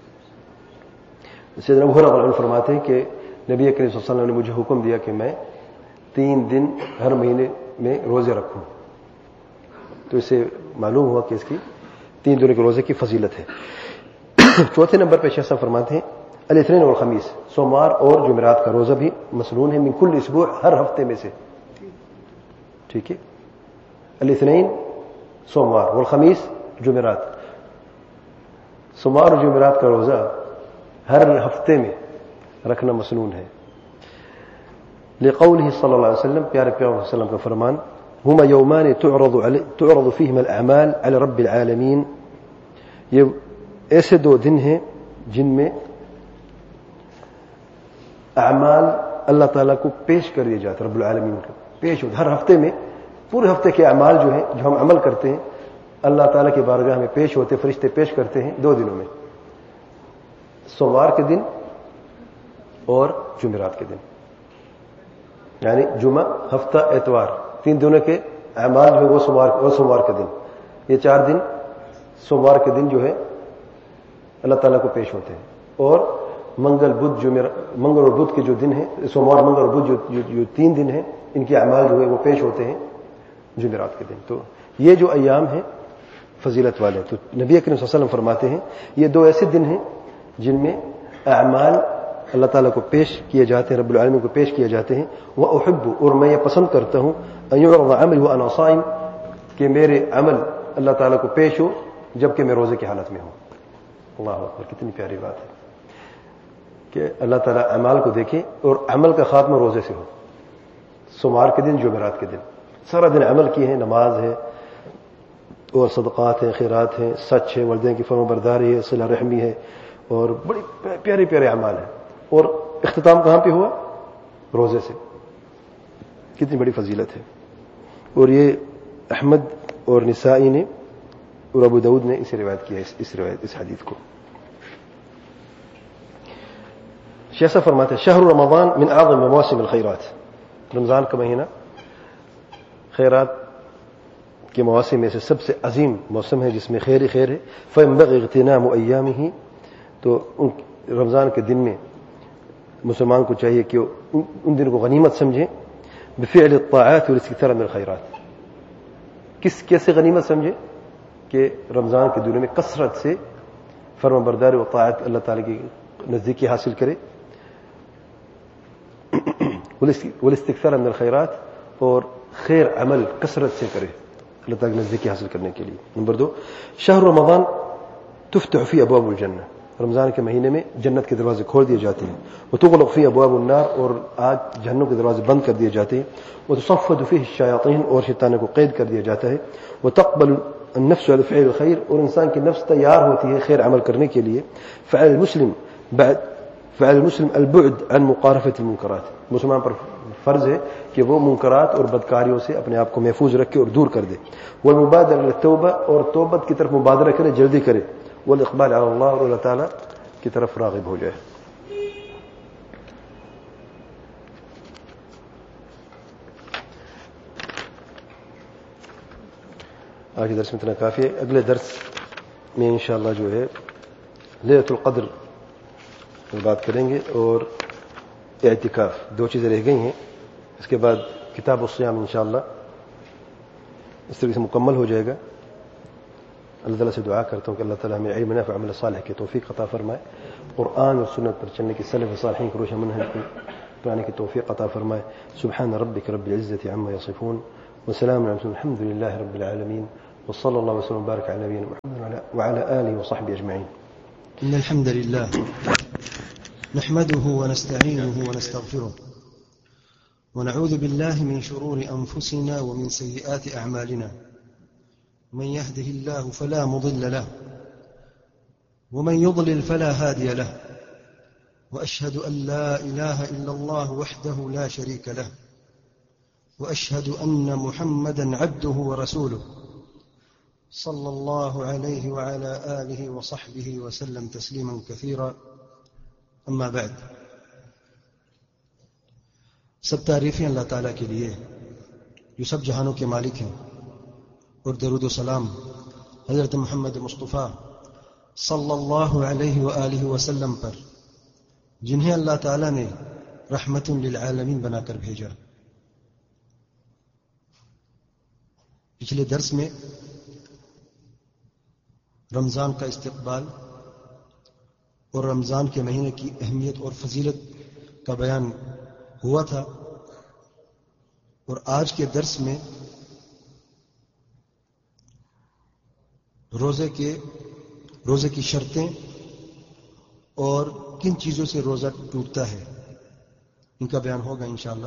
سیدنا ابو ہریرہ فرماتے ہیں کہ نبی کریم صلی اللہ علیہ وسلم نے مجھے حکم دیا کہ میں تین دن ہر مہینے میں روزے رکھوں. تو اس سے معلوم ہوا کہ اس کی تین دنوں کے روزے کی فضیلت ہے. چوتھے نمبر پہ شیخ صاحب فرماتے ہیں الاثنین والخمیس، سوموار اور جمعرات کا روزہ بھی مسنون ہے، من کل اسبوع، ہر ہفتے میں سے. ٹھیک ہے، الاثنین سوموار والخمیس جمعرات، سوموار اور جمعرات کا روزہ ہر ہفتے میں رکھنا مسنون ہے. لقوله صلی اللہ علیہ وسلم، پیارے پیارے صلی اللہ علیہ وسلم کا فرمان، هما يومان تعرض علی تعرض فيهما الاعمال على رب العالمین، یہ ایسے دو دن ہیں جن میں اعمال اللہ تعالیٰ کو پیش کر دیے جاتے، رب العالمین کو پیش ہوتے. ہر ہفتے میں پورے ہفتے کے اعمال جو ہیں جو ہم عمل کرتے ہیں اللہ تعالیٰ کی بارگاہ میں پیش ہوتے، فرشتے پیش کرتے ہیں دو دنوں میں، سوموار کے دن اور جمعرات کے دن. یعنی جمعہ، ہفتہ، اتوار، تین دنوں کے اعمال جو ہے وہ سوموار اور سوموار کے دن، یہ چار دن سوموار کے دن جو ہے اللہ تعالیٰ کو پیش ہوتے ہیں. اور منگل بدھ جمعہ، منگل اور بدھ کے جو دن ہیں، سوموار منگل اور بدھ جو, جو, جو تین دن ہیں ان کے اعمال جو ہے وہ پیش ہوتے ہیں جمعرات کے دن. تو یہ جو ایام ہیں فضیلت والے، تو نبی کریم صلی اللہ علیہ وسلم فرماتے ہیں یہ دو ایسے دن ہیں جن میں اعمال اللہ تعالیٰ کو پیش کیے جاتے ہیں، رب العالمین کو پیش کیے جاتے ہیں. وَأُحِبُّ، اور میں یہ پسند کرتا ہوں، أَن يُعْرَضَ عَمَلِي وَأَنَا صَائِمٌ، کہ میرے عمل اللہ تعالیٰ کو پیش ہو جبکہ میں روزے کی حالت میں ہوں. اللہ اکبر، کتنی پیاری بات ہے کہ اللہ تعالیٰ اعمال کو دیکھے اور عمل کا خاتمہ روزے سے ہو. سوموار کے دن، جمعرات کے دن سارا دن عمل کیے ہیں، نماز ہے اور صدقات ہیں، خیرات ہیں، سچ ہے، والدین کی فرما برداری ہے، صلہ رحمی ہے، اور بڑی پیارے پیارے اعمال ہیں. اور اختتام کہاں پہ ہوا؟ روزے سے. کتنی بڑی فضیلت ہے. اور یہ احمد اور نسائی نے اور ابو داؤد نے اسے روایت کیا اس, اس روایت اس حدیث کو. شیخ فرماتے ہیں شہر رمضان من اعظم مواسم الخیرات، رمضان کا مہینہ خیرات کے مواسم میں سے سب سے عظیم موسم ہے جس میں خیر ہی خیر ہے. فينبغي اغتنام ایامه، تو رمضان کے دن میں مسلمان کو چاہیے کہ ان دن کو غنیمت سمجھیں. بفعل الطاعات والاستكثار من الخیرات، کس کیسے غنیمت سمجھے؟ کہ رمضان کے دنوں میں کثرت سے فرما برداری و طاعت اللہ تعالیٰ کی نزدیکی حاصل کرے. والاستكثار من الخیرات، اور خیر عمل کثرت سے کرے اللہ تعالیٰ کی نزدیکی حاصل کرنے کے لیے. نمبر دو، شہر رمضان تفتح فی ابواب الجنہ، رمضان کے مہینے میں جنت کے دروازے کھول دیے جاتے ہیں. وتغلق فی ابواب النار، اور آج جہنم کے دروازے بند کر دیے جاتے ہیں. وتصفد فیہ الشیاطین، اور شیطانوں کو قید کر دیا جاتا ہے. وتقبل النفس على فعل الخير، اور انسان کی نفس تیار ہوتی ہے خیر عمل کرنے کے لیے. فعل المسلم بعد فعل المسلم البعد عن مقارفة المنکرات، مسلمان پر فرض ہے کہ وہ منکرات اور بدکاریوں سے اپنے آپ کو محفوظ رکھے اور دور کر دے. والمبادرة للتوبہ، اور توبت کی طرف مبادرہ کرے، جلدی کرے. والاقبال على اللہ، اور اللہ تعالیٰ کی طرف راغب ہو جائے. آج کے درس میں اتنا کافی ہے. اگلے درس میں انشاءاللہ جو ہے لیلۃ القدر پر بات کریں گے اور اعتکاف، دو چیزیں رہ گئی ہیں. اس کے بعد کتاب الصیام انشاءاللہ اس طریقے سے مکمل ہو جائے گا. اللہ تعالیٰ سے دعا کرتا ہوں کہ اللہ تعالیٰ ہمیں علم نافع عمل صالح کی توفیق عطا فرمائے، قرآن اور سنت پر چلنے کی سلف صالحین کو روشن منہج پانے کی توفیق عطا فرمائے. سبحان ربک رب العزة عما یصفون وسلام على المرسلين الحمد لله رب العالمين وصلى الله وسلم وبارك على نبينا محمد وعلى آله وصحبه أجمعين. إن الحمد لله نحمده ونستعينه ونستغفره ونعوذ بالله من شرور أنفسنا ومن سيئات أعمالنا. من يهده الله فلا مضل له ومن يضلل فلا هادي له، وأشهد أن لا إله إلا الله وحده لا شريك له، وأشهد أن محمدا عبده ورسوله صلى الله عليه وعلى آله وصحبه وسلم تسليما كثيرا. أما بعد، سب تعریفیں اللہ تعالیٰ کے لیے جو سب جہانوں کے مالک ہیں، اور درود و سلام حضرت محمد مصطفیٰ صلی اللہ علیہ وآلہ وسلم پر، جنہیں اللہ تعالیٰ نے رحمت للعالمین بنا کر بھیجا. پچھلے درس میں رمضان کا استقبال اور رمضان کے مہینے کی اہمیت اور فضیلت کا بیان ہوا تھا، اور آج کے درس میں روزے کے روزے کی شرطیں اور کن چیزوں سے روزہ ٹوٹتا ہے، ان کا بیان ہوگا انشاءاللہ.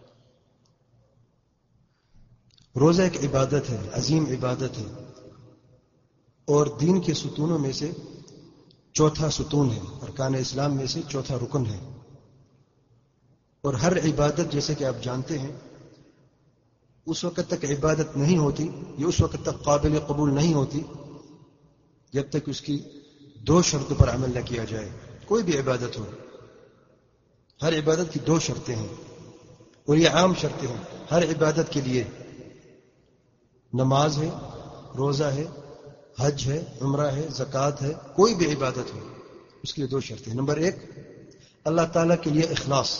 روزہ ایک عبادت ہے، عظیم عبادت ہے، اور دین کے ستونوں میں سے چوتھا ستون ہے، ارکان اسلام میں سے چوتھا رکن ہے. اور ہر عبادت جیسے کہ آپ جانتے ہیں اس وقت تک عبادت نہیں ہوتی، یہ اس وقت تک قابل قبول نہیں ہوتی جب تک اس کی دو شرطوں پر عمل نہ کیا جائے. کوئی بھی عبادت ہو، ہر عبادت کی دو شرطیں ہیں، اور یہ عام شرطیں ہیں ہر عبادت کے لیے. نماز ہے، روزہ ہے، حج ہے، عمرہ ہے، زکوٰۃ ہے، کوئی بھی عبادت ہو اس کے لیے دو شرطیں. نمبر ایک، اللہ تعالیٰ کے لیے اخلاص.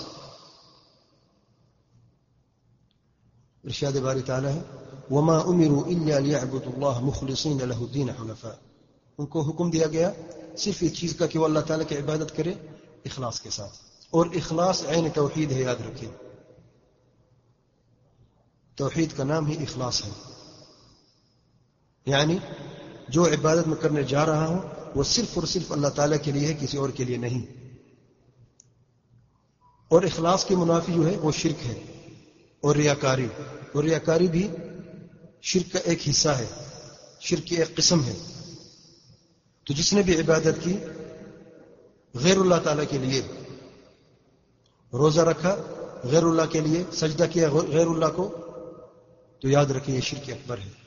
ارشاد باری تعالیٰ ہے وَمَا أُمِرُوا إِلَّا لِيَعْبُدُوا اللَّهَ مُخْلِصِينَ لَهُ الدِّينَ حُنَفَاءَ. ان کو حکم دیا گیا صرف ایک چیز کا کہ وہ اللہ تعالیٰ کی عبادت کرے اخلاص کے ساتھ، اور اخلاص عین توحید ہے، یاد رکھیں. توحید کا نام ہی اخلاص ہے، یعنی جو عبادت میں کرنے جا رہا ہوں وہ صرف اور صرف اللہ تعالیٰ کے لیے ہے، کسی اور کے لیے نہیں. اور اخلاص کے منافی جو ہے وہ شرک ہے اور ریاکاری. اور ریاکاری بھی شرک کا ایک حصہ ہے، شرک کی ایک قسم ہے. تو جس نے بھی عبادت کی غیر اللہ تعالیٰ کے لیے، روزہ رکھا غیر اللہ کے لیے، سجدہ کیا غیر اللہ کو، تو یاد رکھیں یہ شرک اکبر ہے.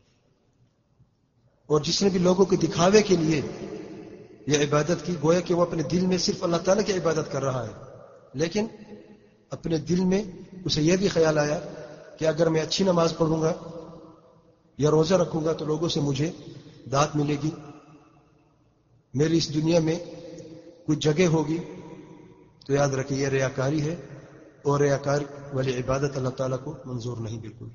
اور جس نے بھی لوگوں کے دکھاوے کے لیے یہ عبادت کی، گویا کہ وہ اپنے دل میں صرف اللہ تعالیٰ کی عبادت کر رہا ہے، لیکن اپنے دل میں اسے یہ بھی خیال آیا کہ اگر میں اچھی نماز پڑھوں گا یا روزہ رکھوں گا تو لوگوں سے مجھے داد ملے گی، میری اس دنیا میں کچھ جگہ ہوگی. تو یاد رکھیں یہ ریاکاری ہے، اور ریاکار والی عبادت اللہ تعالیٰ کو منظور نہیں بالکل.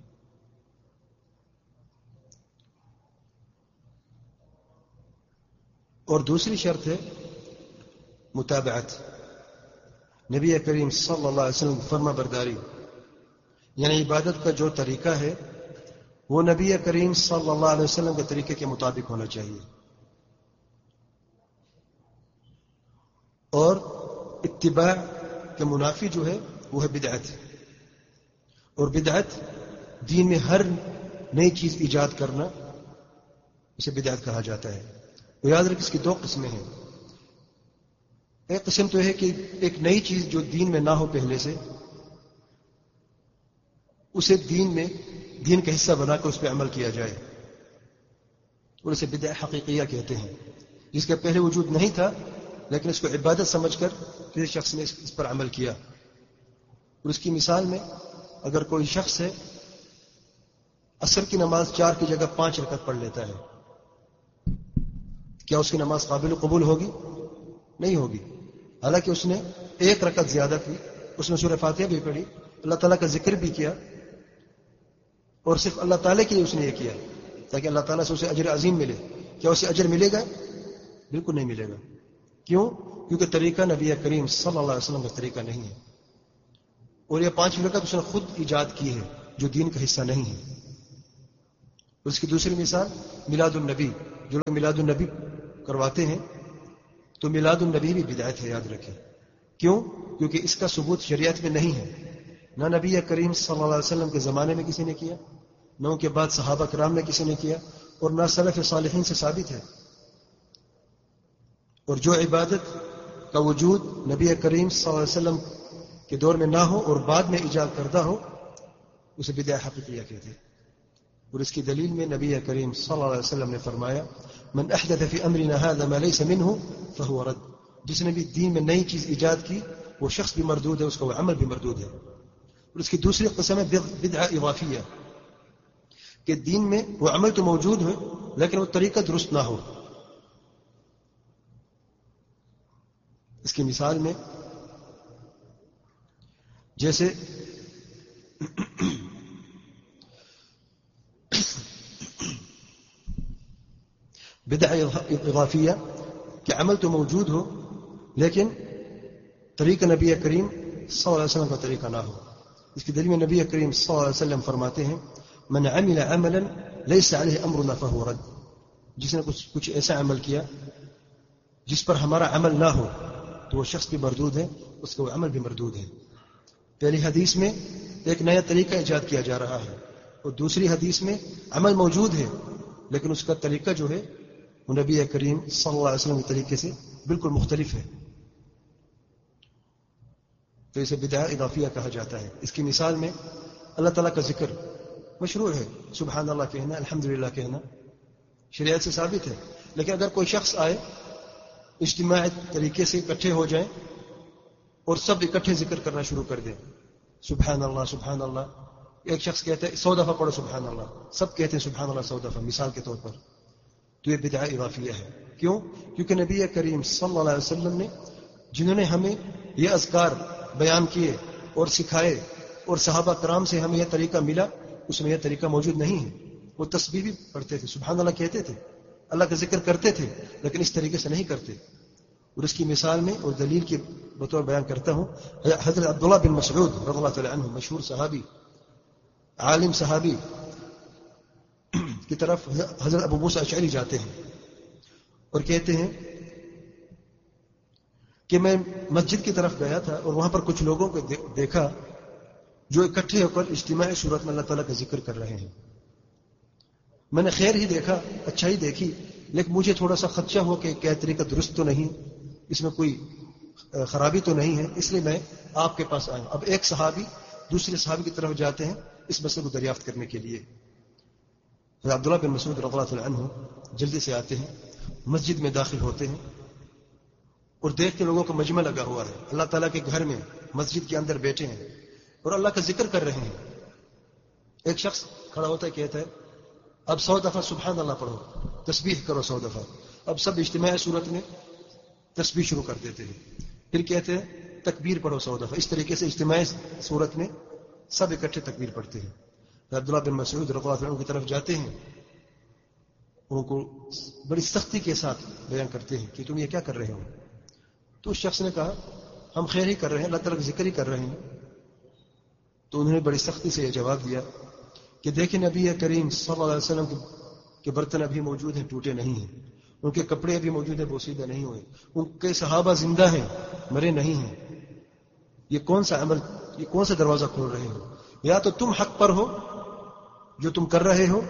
اور دوسری شرط ہے متابعت، نبی کریم صلی اللہ علیہ وسلم فرما برداری. یعنی عبادت کا جو طریقہ ہے وہ نبی کریم صلی اللہ علیہ وسلم کے طریقے کے مطابق ہونا چاہیے. اور اتباع کے منافی جو ہے وہ ہے بدعت. اور بدعت دین میں ہر نئی چیز ایجاد کرنا، اسے بدعت کہا جاتا ہے. وہ یاد رکھ اس کی دو قسمیں ہیں. ایک قسم تو ہے کہ ایک نئی چیز جو دین میں نہ ہو پہلے سے، اسے دین میں دین کا حصہ بنا کر اس پہ عمل کیا جائے، اور اسے بدعت حقیقیہ کہتے ہیں. جس کا پہلے وجود نہیں تھا لیکن اس کو عبادت سمجھ کر کسی شخص نے اس پر عمل کیا. اور اس کی مثال میں اگر کوئی شخص ہے عصر کی نماز چار کی جگہ پانچ رکعت پڑھ لیتا ہے، کیا اس کی نماز قابل قبول ہوگی؟ نہیں ہوگی. حالانکہ اس نے ایک رکعت زیادہ کی، اس نے سورہ فاتحہ بھی پڑھی، اللہ تعالیٰ کا ذکر بھی کیا، اور صرف اللہ تعالیٰ کے لیے اس نے یہ کیا تاکہ اللہ تعالیٰ سے اسے اجر عظیم ملے. کیا اسے اجر ملے گا؟ بالکل نہیں ملے گا. کیوں؟ کیونکہ طریقہ نبی کریم صلی اللہ علیہ وسلم کا طریقہ نہیں ہے. اور یہ پانچ رکعت اس نے خود ایجاد کی ہے، جو دین کا حصہ نہیں ہے. اس کی دوسری مثال میلاد النبی. جو لوگ میلاد النبی کرواتے ہیں تو میلاد النبی بھی بدعت ہے، یاد رکھیں. کیوں؟ کیونکہ اس کا ثبوت شریعت میں نہیں ہے. نہ نبی کریم صلی اللہ علیہ وسلم کے زمانے میں کسی نے کیا، نہ ان کے بعد صحابہ کرام میں کسی نے کیا، اور نہ سلف صالحین سے ثابت ہے. اور جو عبادت کا وجود نبی کریم صلی اللہ علیہ وسلم کے دور میں نہ ہو اور بعد میں ایجاد کردہ ہو اسے بدعت حقیقیہ کہتے ہیں. اور اس کی دلیل میں نبی کریم صلی اللہ علیہ وسلم نے فرمایا من احدث فی امرنا هذا ما ليس منه فهو رد. جس نے بھی دین میں نئی چیز ایجاد کی وہ شخص بھی مردود ہے، اس کا وہ عمل بھی مردود ہے. اور اس کی دوسری قسم ہے بدعہ اضافیہ، کہ دین میں وہ عمل تو موجود ہے لیکن وہ طریقہ درست نہ ہو. اس کی مثال میں جیسے بدعہ اضافیہ کہ عمل تو موجود ہو لیکن طریقہ نبی کریم صلی اللہ علیہ وسلم کا طریقہ نہ ہو. اس کی دلیل میں نبی کریم صلی اللہ علیہ وسلم فرماتے ہیں من عمل عملا ليس عليه امرنا فهو رد. جس نے کچھ کچھ ایسا عمل کیا جس پر ہمارا عمل نہ ہو تو وہ شخص بھی مردود ہے، اس کا وہ عمل بھی مردود ہے. پہلی حدیث میں ایک نیا طریقہ ایجاد کیا جا رہا ہے اور دوسری حدیث میں عمل موجود ہے لیکن اس کا طریقہ جو ہے وہ نبی کریم صلی اللہ علیہ وسلم کے طریقے سے بالکل مختلف ہے. تو اسے بدعہ اضافیہ کہا جاتا ہے. اس کی مثال میں اللہ تعالیٰ کا ذکر مشروع ہے، سبحان اللہ کہنا، الحمدللہ کہنا شریعت سے ثابت ہے. لیکن اگر کوئی شخص آئے اجتماعی طریقے سے اکٹھے ہو جائیں اور سب اکٹھے ذکر کرنا شروع کر دیں سبحان اللہ سبحان اللہ، ایک شخص کہتا ہے سو دفعہ پڑھو سبحان اللہ، سب کہتے ہیں سبحان اللہ سو دفعہ مثال کے طور پر، تو یہ بدعہ اضافیہ ہے. کیوں؟ کیونکہ نبی کریم صلی اللہ علیہ وسلم نے جنہوں نے ہمیں یہ اذکار بیان کیے اور سکھائے اور صحابہ کرام سے ہمیں یہ طریقہ ملا، اس میں یہ طریقہ موجود نہیں ہے. وہ تسبیح بھی پڑھتے تھے، سبحان اللہ کہتے تھے، اللہ کا ذکر کرتے تھے لیکن اس طریقے سے نہیں کرتے. اور اس کی مثال میں اور دلیل کے بطور بیان کرتا ہوں حضرت عبداللہ بن مسعود رضی اللہ تعالی عنہ، مشہور صحابی عالم صحابی کی طرف حضرت ابو موسیٰ اشعری جاتے ہیں اور کہتے ہیں کہ میں مسجد کی طرف گیا تھا اور وہاں پر کچھ لوگوں کو دیکھا جو اکٹھے ہو کر اجتماعی صورت میں اللہ تعالیٰ کا ذکر کر رہے ہیں. میں نے خیر ہی دیکھا، اچھائی دیکھی، لیکن مجھے تھوڑا سا خدشہ ہو کہ کیا طریقہ درست تو نہیں، اس میں کوئی خرابی تو نہیں ہے، اس لیے میں آپ کے پاس آیا. اب ایک صحابی دوسرے صحابی کی طرف جاتے ہیں اس مسئلے کو دریافت کرنے کے لیے. عبداللہ بن مسعود رضی اللہ عنہ جلدی سے آتے ہیں، مسجد میں داخل ہوتے ہیں اور دیکھتے لوگوں کا مجمع لگا ہوا ہے، اللہ تعالیٰ کے گھر میں مسجد کے اندر بیٹھے ہیں اور اللہ کا ذکر کر رہے ہیں. ایک شخص کھڑا ہوتا ہے، کہتا ہے اب سو دفعہ سبحان اللہ پڑھو، تسبیح کرو سو دفعہ. اب سب اجتماعی صورت میں تسبیح شروع کر دیتے ہیں. پھر کہتے ہیں تکبیر پڑھو سو دفعہ. اس طریقے سے اجتماعی صورت میں سب اکٹھے تکبیر پڑھتے ہیں. عبداللہ بن مسعود رضی اللہ عنہ کی طرف جاتے ہیں، ان کو بڑی سختی کے ساتھ بیان کرتے ہیں کہ تم یہ کیا کر رہے ہو. تو اس شخص نے کہا ہم خیر ہی کر رہے ہیں، اللہ تعالیٰ کا ذکر ہی کر رہے ہیں. تو انہوں نے بڑی سختی سے یہ جواب دیا کہ دیکھیں نبی کریم صلی اللہ علیہ وسلم کے برتن ابھی موجود ہیں، ٹوٹے نہیں ہیں، ان کے کپڑے ابھی موجود ہیں، بوسیدہ نہیں ہوئے، ان کے صحابہ زندہ ہیں، مرے نہیں ہیں. یہ کون سا عمل، یہ کون سا دروازہ کھول رہے ہو؟ یا تو تم حق پر ہو جو تم کر رہے ہو،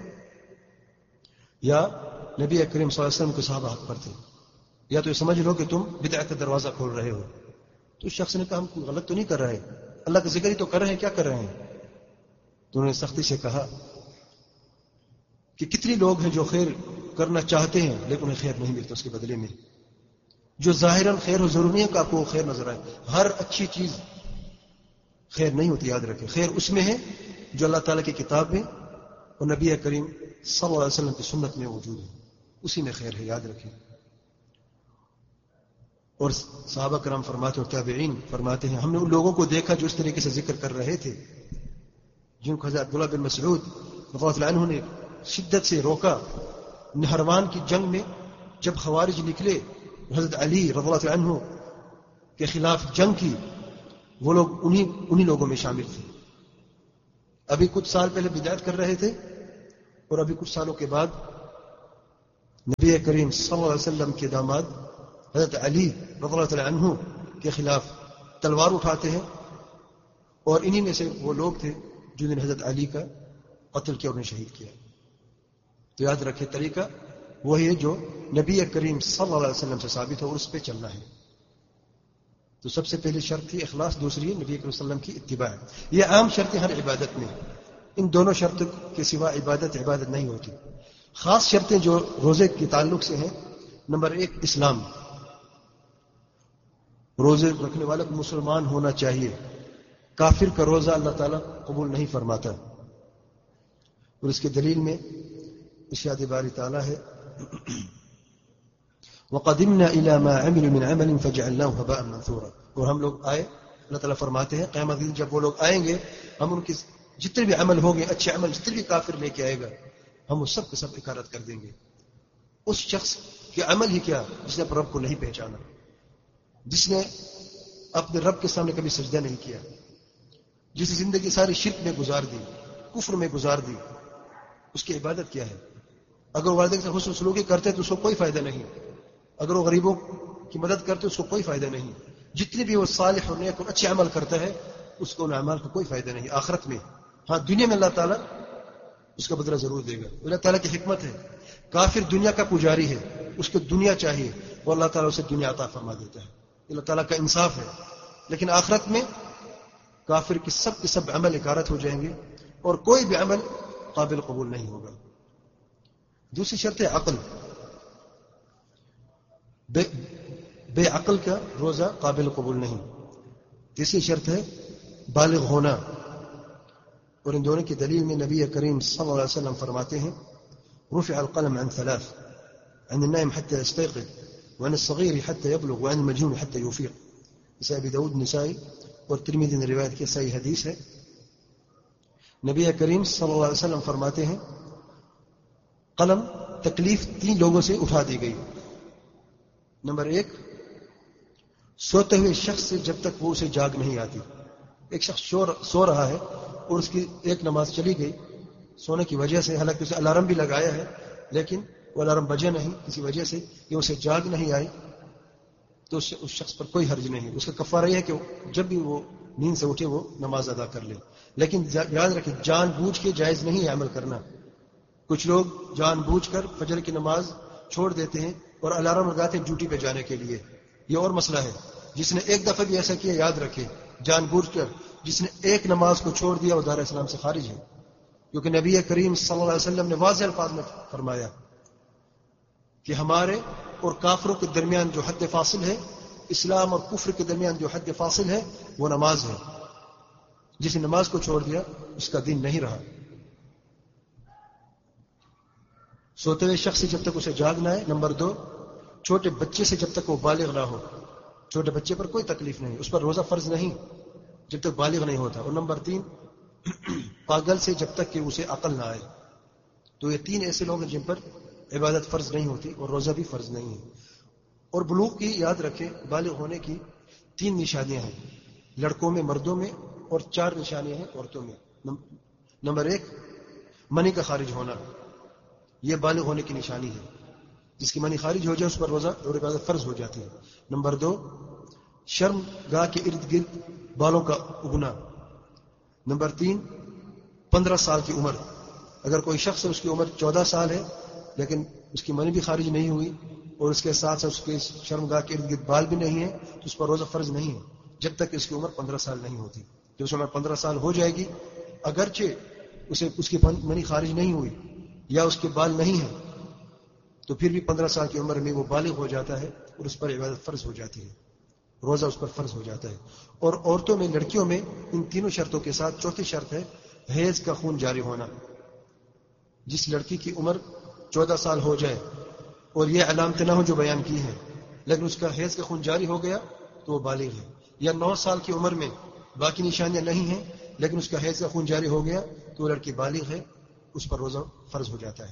یا نبی کریم صلی اللہ علیہ وسلم کے صحابہ حق پر تھے، یا تو یہ سمجھ لو کہ تم بدعت کا دروازہ کھول رہے ہو. تو اس شخص نے کہا ہم کوئی غلط تو نہیں کر رہے، اللہ کا ذکر ہی تو کر رہے ہیں، کیا کر رہے ہیں؟ تو انہوں نے سختی سے کہا کہ کتنی لوگ ہیں جو خیر کرنا چاہتے ہیں لیکن انہیں خیر نہیں ملتا اس کے بدلے میں. جو ظاہراً خیر ہو، ضروری ہے کہ آپ کو خیر نظر آئے. ہر اچھی چیز خیر نہیں ہوتی، یاد رکھیں. خیر اس میں ہے جو اللہ تعالیٰ کی کتاب میں اور نبی کریم صلی اللہ علیہ وسلم کی سنت میں موجود ہے، اسی میں خیر ہے، یاد رکھیں. اور صحابہ کرام فرماتے اور تابعین فرماتے ہیں ہم نے ان لوگوں کو دیکھا جو اس طریقے سے ذکر کر رہے تھے، جن کو حضرت عبداللہ بن مسعود رضی اللہ عنہ نے شدت سے روکا. نہروان کی جنگ میں جب خوارج نکلے، حضرت علی رضی اللہ عنہ کے خلاف جنگ کی، وہ لوگ انہی انہی لوگوں میں شامل تھے. ابھی کچھ سال پہلے بدعت کر رہے تھے اور ابھی کچھ سالوں کے بعد نبی کریم صلی اللہ علیہ وسلم کے داماد حضرت علی رضی اللہ تعالی عنہ کے خلاف تلوار اٹھاتے ہیں، اور انہی میں سے وہ لوگ تھے جنہوں نے حضرت علی کا قتل کیا اور انہیں شہید کیا. تو یاد رکھے طریقہ وہی ہے جو نبی کریم صلی اللہ علیہ وسلم سے ثابت ہو اور اس پہ چلنا ہے. تو سب سے پہلی شرط تھی اخلاص، دوسری ہے نبی کریم صلی اللہ علیہ وسلم کی اتباع. یہ عام شرطیں ہر عبادت میں، ان دونوں شرطوں کے سوا عبادت عبادت نہیں ہوتی. خاص شرطیں جو روزے کے تعلق سے ہیں، نمبر ایک اسلام، روزے رکھنے والا کو مسلمان ہونا چاہیے. کافر کا روزہ اللہ تعالیٰ قبول نہیں فرماتا. اور اس کے دلیل میں ارشاد باری تعالیٰ ہے وَقَدِمْنَا إِلَى مَا عَمِلُوا مِنْ عَمَلٍ فَجَعَلْنَاهُ هَبَاءً مَنْثُورًا. اور ہم لوگ آئے، اللہ تعالیٰ فرماتے ہیں قیامت دن جب وہ لوگ آئیں گے، ہم ان کے جتنے بھی عمل ہوں گے، اچھے عمل جتنے بھی کافر لے کے آئے گا، ہم وہ سب کے سب اکارت کر دیں گے. اس شخص کے عمل ہی کیا جس نے اپنے رب کو نہیں پہچانا، جس نے اپنے رب کے سامنے کبھی سجدہ نہیں کیا، جس نے زندگی ساری شرک میں گزار دی، کفر میں گزار دی. اس کی عبادت کیا ہے؟ اگر وہ والدین سے حسن سلوکی کرتے تو اس کو کوئی فائدہ نہیں، اگر وہ غریبوں کی مدد کرتے اس کو کوئی فائدہ نہیں. جتنے بھی وہ صالح اور نیک اور اچھے عمل کرتا ہے اس کو ان اعمال کا کوئی فائدہ نہیں آخرت میں. ہاں دنیا میں اللہ تعالیٰ اس کا بدلہ ضرور دے گا. اللہ تعالیٰ کی حکمت ہے. کافر دنیا کا پجاری ہے، اس کو دنیا چاہیے اور اللہ تعالیٰ اسے دنیا عطا فرما دیتا ہے. اللہ تعالیٰ کا انصاف ہے. لیکن آخرت میں کافر کے سب کے سب عمل اکارت ہو جائیں گے اور کوئی بھی عمل قابل قبول نہیں ہوگا. دوسری شرط ہے عقل. بے, بے عقل کا روزہ قابل قبول نہیں. تیسری شرط ہے بالغ ہونا، اور ان دونوں کی دلیل میں نبی کریم صلی اللہ علیہ وسلم فرماتے ہیں رفع القلم عن ثلاث عن النائم حتى يستيقظ وعن الصغير حتى يبلغ وعن المجنون حتى يفيق. اسے ابی داؤد نسائی اور ترمذی نے روایت کی صحیح حدیث ہے. نبی کریم صلی اللہ علیہ وسلم فرماتے ہیں قلم تکلیف تین لوگوں سے اٹھا دی گئی. نمبر ایک، سوتے ہوئے شخص سے جب تک وہ اسے جاگ نہیں آتی. ایک شخص سو رہا ہے اور اس کی ایک نماز چلی گئی سونے کی وجہ سے، حالانکہ اسے الارم بھی لگایا ہے لیکن وہ الارم بجے نہیں کسی وجہ سے کہ اسے جاگ نہیں آئی، تو اس شخص پر کوئی حرج نہیں. اس کا کفارہ یہ ہے کہ جب بھی وہ نیند سے اٹھے وہ نماز ادا کر لے. لیکن یاد رکھیں جان بوجھ کے جائز نہیں ہے عمل کرنا. کچھ لوگ جان بوجھ کر فجر کی نماز چھوڑ دیتے ہیں اور الارم لگاتے ہیں ڈیوٹی پہ جانے کے لیے. یہ اور مسئلہ ہے. جس نے ایک دفعہ بھی ایسا کیا یاد رکھے جان بوجھ کر جس نے ایک نماز کو چھوڑ دیا وہ دار اسلام سے خارج ہے. کیونکہ نبی کریم صلی اللہ علیہ وسلم نے واضح الفاظ میں فرمایا کہ ہمارے اور کافروں کے درمیان جو حد فاصل ہے، اسلام اور کفر کے درمیان جو حد فاصل ہے وہ نماز ہے. جس نے نماز کو چھوڑ دیا اس کا دین نہیں رہا. سوتے ہوئے شخص سے جب تک اسے جاگنا ہے. نمبر دو، چھوٹے بچے سے جب تک وہ بالغ نہ ہو. چھوٹے بچے پر کوئی تکلیف نہیں، اس پر روزہ فرض نہیں جب تک بالغ نہیں ہوتا. اور نمبر تین، پاگل سے جب تک کہ اسے عقل نہ آئے. تو یہ تین ایسے لوگ ہیں جن پر عبادت فرض نہیں ہوتی اور روزہ بھی فرض نہیں ہے. اور بلوغ کی یاد رکھیں بالغ ہونے کی تین نشانیاں ہیں، لڑکوں میں مردوں میں، اور چار نشانیاں ہیں عورتوں میں. نمبر ایک، منی کا خارج ہونا، یہ بالغ ہونے کی نشانی ہے. جس کی منی خارج ہو جائے اس پر روزہ اور عبادت فرض ہو جاتی ہے. نمبر دو، شرم گاہ کے ارد گرد بالوں کا اگنا. نمبر تین، پندرہ سال کی عمر. اگر کوئی شخص ہے اس کی عمر چودہ سال ہے لیکن اس کی منی بھی خارج نہیں ہوئی اور اس کے ساتھ ساتھ اس کے شرم گاہ کے ارد گرد بال بھی نہیں ہے تو اس پر روزہ فرض نہیں ہے جب تک اس کی عمر پندرہ سال نہیں ہوتی. جب اس عمر پندرہ سال ہو جائے گی اگرچہ اسے اس کی منی خارج نہیں ہوئی یا اس کے بال نہیں ہیں تو پھر بھی پندرہ سال کی عمر میں وہ بالغ ہو جاتا ہے اور اس پر عبادت فرض ہو جاتی ہے، روزہ اس پر فرض ہو جاتا ہے. اور عورتوں میں لڑکیوں میں ان تینوں شرطوں کے ساتھ چوتھی شرط ہے حیض کا خون جاری ہونا. جس لڑکی کی عمر چودہ سال ہو جائے اور یہ علامتیں نہ ہوں جو بیان کی ہیں لیکن اس کا حیض کا خون جاری ہو گیا تو وہ بالغ ہے. یا نو سال کی عمر میں باقی نشانیاں نہیں ہیں لیکن اس کا حیض کا خون جاری ہو گیا تو وہ لڑکی بالغ ہے، اس پر روزہ فرض ہو جاتا ہے.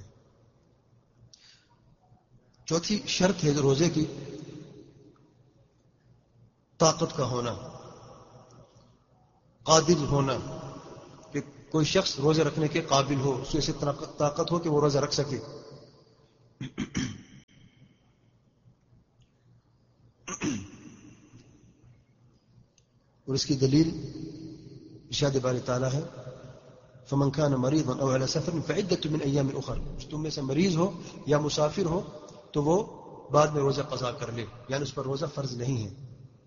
چوتھی شرط ہے روزے کی طاقت کا ہونا، قادر ہونا، کہ کوئی شخص روزے رکھنے کے قابل ہو، اس کو ایسی طاقت ہو کہ وہ روزہ رکھ سکے. اور اس کی دلیل ارشاد باری تعالیٰ ہے فمن كان مريضا او على سفر فعدة من ايام اخر. تم میں سے مریض ہو یا مسافر ہو تو وہ بعد میں روزہ قضا کر لے، یعنی اس پر روزہ فرض نہیں ہے.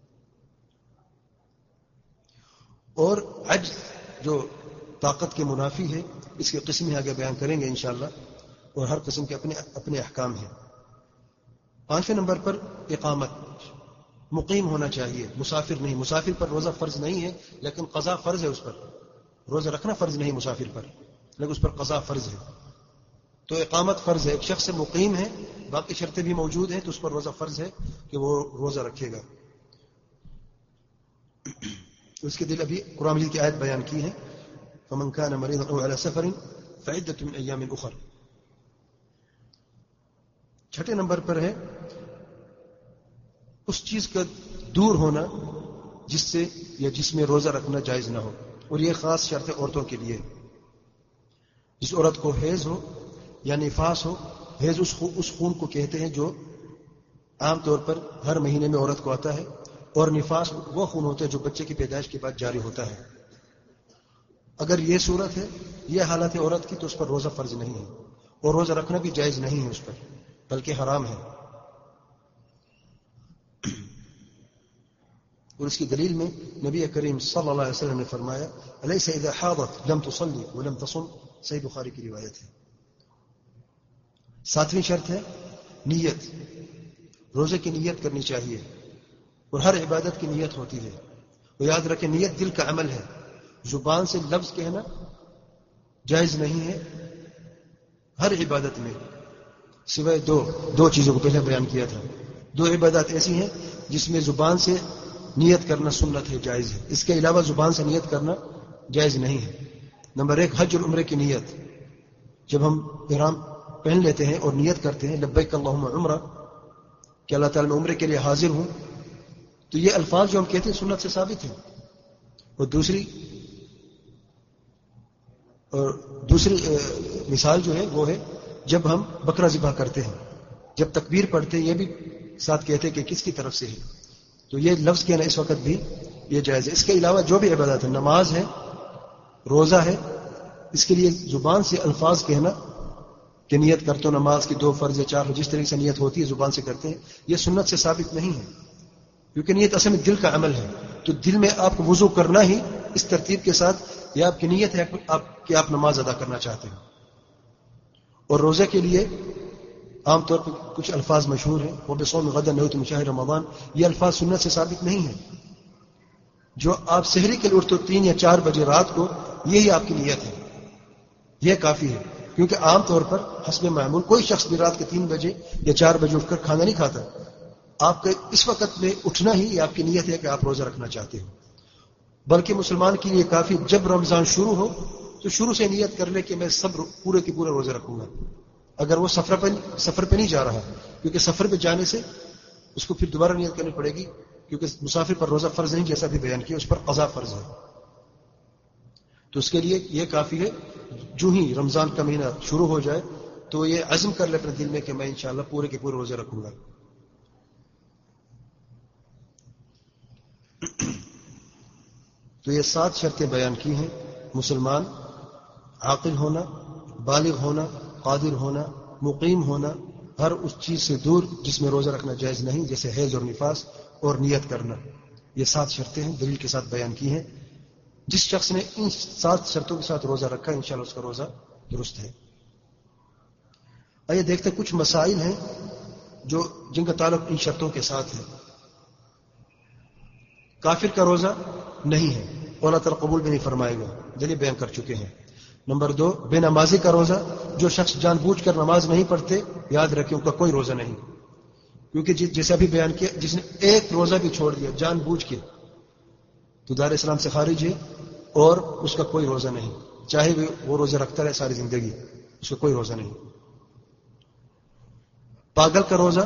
اور عجز جو طاقت کے منافی ہے، اس کی قسمیں آگے بیان کریں گے انشاءاللہ، اور ہر قسم کے اپنے اپنے احکام ہیں. پانچویں نمبر پر اقامت، مقیم ہونا چاہیے، مسافر نہیں. مسافر پر روزہ فرض نہیں ہے لیکن قضا فرض ہے. اس پر روزہ رکھنا فرض نہیں مسافر پر، لیکن اس پر قضا فرض ہے. تو اقامت فرض ہے. ایک شخص سے مقیم ہے، باقی شرطیں بھی موجود ہیں، تو اس پر روزہ فرض ہے کہ وہ روزہ رکھے گا. اس کے دل ابھی قرآن مجید کی آیت بیان کی ہے فمن كان مريضا او على سفر فعدة من ايام اخر. چھٹے نمبر پر ہے اس چیز کا دور ہونا جس سے یا جس میں روزہ رکھنا جائز نہ ہو، اور یہ خاص شرط ہے عورتوں کے لیے. جس عورت کو حیض ہو یا نفاس ہو، حیض اس خون کو کہتے ہیں جو عام طور پر ہر مہینے میں عورت کو آتا ہے، اور نفاس وہ خون ہوتا ہے جو بچے کی پیدائش کے بعد جاری ہوتا ہے. اگر یہ صورت ہے، یہ حالت ہے عورت کی، تو اس پر روزہ فرض نہیں ہے، اور روزہ رکھنا بھی جائز نہیں ہے اس پر، بلکہ حرام ہے. اور اس کی دلیل میں نبی کریم صلی اللہ علیہ وسلم نے فرمایا الیس اذا حاضت لم تصلی ولم تصم. صحیح بخاری کی روایت ہے. ساتویں شرط ہے نیت. روزے کی نیت کرنی چاہیے، اور ہر عبادت کی نیت ہوتی ہے. وہ یاد رکھیں نیت دل کا عمل ہے، زبان سے لفظ کہنا جائز نہیں ہے ہر عبادت میں، سوائے دو دو چیزوں کو پہلے بیان کیا تھا. دو عبادات ایسی ہیں جس میں زبان سے نیت کرنا سنت ہے، جائز ہے. اس کے علاوہ زبان سے نیت کرنا جائز نہیں ہے. نمبر ایک حج اور عمرے کی نیت. جب ہم احرام پہن لیتے ہیں اور نیت کرتے ہیں لبیک اللہم عمرہ کہ اللہ تعالیٰ میں عمرے کے لیے حاضر ہوں، تو یہ الفاظ جو ہم کہتے ہیں سنت سے ثابت ہیں. اور دوسری اور دوسری مثال جو ہے وہ ہے جب ہم بکرا ذبح کرتے ہیں، جب تکبیر پڑھتے ہیں یہ بھی ساتھ کہتے ہیں کہ کس کی طرف سے ہے، تو یہ لفظ کہنا اس وقت بھی یہ جائز ہے. اس کے علاوہ جو بھی عبادت ہے، نماز ہے، روزہ ہے، اس کے لیے زبان سے الفاظ کہنا کہ نیت کرتے ہو نماز کی دو فرض یا چار، جس طریقے سے نیت ہوتی ہے زبان سے کرتے ہیں، یہ سنت سے ثابت نہیں ہے، کیونکہ نیت اصل میں دل کا عمل ہے. تو دل میں آپ کو وضو کرنا ہی اس ترتیب کے ساتھ، یہ آپ کی نیت ہے آپ کہ آپ نماز ادا کرنا چاہتے ہیں. اور روزے کے لیے عام طور پر کچھ الفاظ مشہور ہیں، وہ بصوم غدا نویت من شہر رمضان. یہ الفاظ سنت سے ثابت نہیں ہیں. جو آپ سحری کے لیے اٹھتے ہو تین یا چار بجے رات کو، یہی آپ کی نیت ہے، یہ کافی ہے. کیونکہ عام طور پر حسب معمول کوئی شخص بھی رات کے تین بجے یا چار بجے اٹھ کر کھانا نہیں کھاتا. آپ کا اس وقت میں اٹھنا ہی یہ آپ کی نیت ہے کہ آپ روزہ رکھنا چاہتے ہو. بلکہ مسلمان کے لیے کافی جب رمضان شروع ہو تو شروع سے نیت کر لے کہ میں سب پورے کے پورے روزے رکھوں گا، اگر وہ سفر پہ سفر پہ نہیں جا رہا، کیونکہ سفر پہ جانے سے اس کو پھر دوبارہ نیت کرنی پڑے گی، کیونکہ مسافر پر روزہ فرض نہیں، جیسا بھی بیان کیا، اس پر قضا فرض ہے. تو اس کے لیے یہ کافی ہے جو ہی رمضان کا مہینہ شروع ہو جائے تو یہ عزم کر لے اپنے دل میں کہ میں انشاءاللہ پورے کے پورے روزے رکھوں گا. تو یہ سات شرطیں بیان کی ہیں. مسلمان، عاقل ہونا، بالغ ہونا، قادر ہونا، مقیم ہونا، ہر اس چیز سے دور جس میں روزہ رکھنا جائز نہیں، جیسے حیض اور نفاس، اور نیت کرنا. یہ سات شرطیں ہیں دلیل کے ساتھ بیان کی ہیں. جس شخص نے ان سات شرطوں کے ساتھ روزہ رکھا انشاءاللہ اس کا روزہ درست ہے. آئیے دیکھتے کچھ مسائل ہیں جو جن کا تعلق ان شرطوں کے ساتھ ہے. کافر کا روزہ نہیں ہے، اللہ تعالیٰ قبول بھی نہیں فرمائے گا، دلیل بیان کر چکے ہیں. نمبر دو، بے نمازی کا روزہ. جو شخص جان بوجھ کر نماز نہیں پڑھتے، یاد رکھیں ان کا کوئی روزہ نہیں، کیونکہ جیسے ابھی بیان کیا جس نے ایک روزہ بھی چھوڑ دیا جان بوجھ کے تو دار اسلام سے خارج ہے، اور اس کا کوئی روزہ نہیں، چاہے وہ روزہ رکھتا رہے ساری زندگی، اس کا کوئی روزہ نہیں. پاگل کا روزہ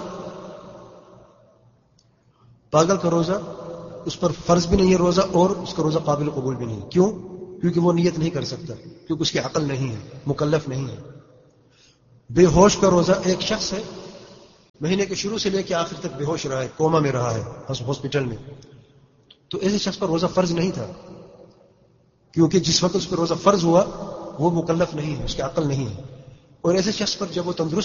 پاگل کا روزہ اس پر فرض بھی نہیں ہے روزہ، اور اس کا روزہ قابل قبول بھی نہیں. کیوں؟ کیونکہ وہ نیت نہیں کر سکتا، کیونکہ اس کی عقل نہیں ہے، مکلف نہیں ہے. بے ہوش کا روزہ، ایک شخص ہے مہینے کے شروع سے لے کے آخر تک بے ہوش رہا ہے، کوما میں رہا ہے ہاسپٹل میں، تو ایسے شخص پر روزہ فرض نہیں تھا، کیونکہ جس وقت اس پر روزہ فرض ہوا وہ مکلف نہیں ہے، اس کی عقل نہیں ہے. اور ایسے شخص پر جب وہ تندرست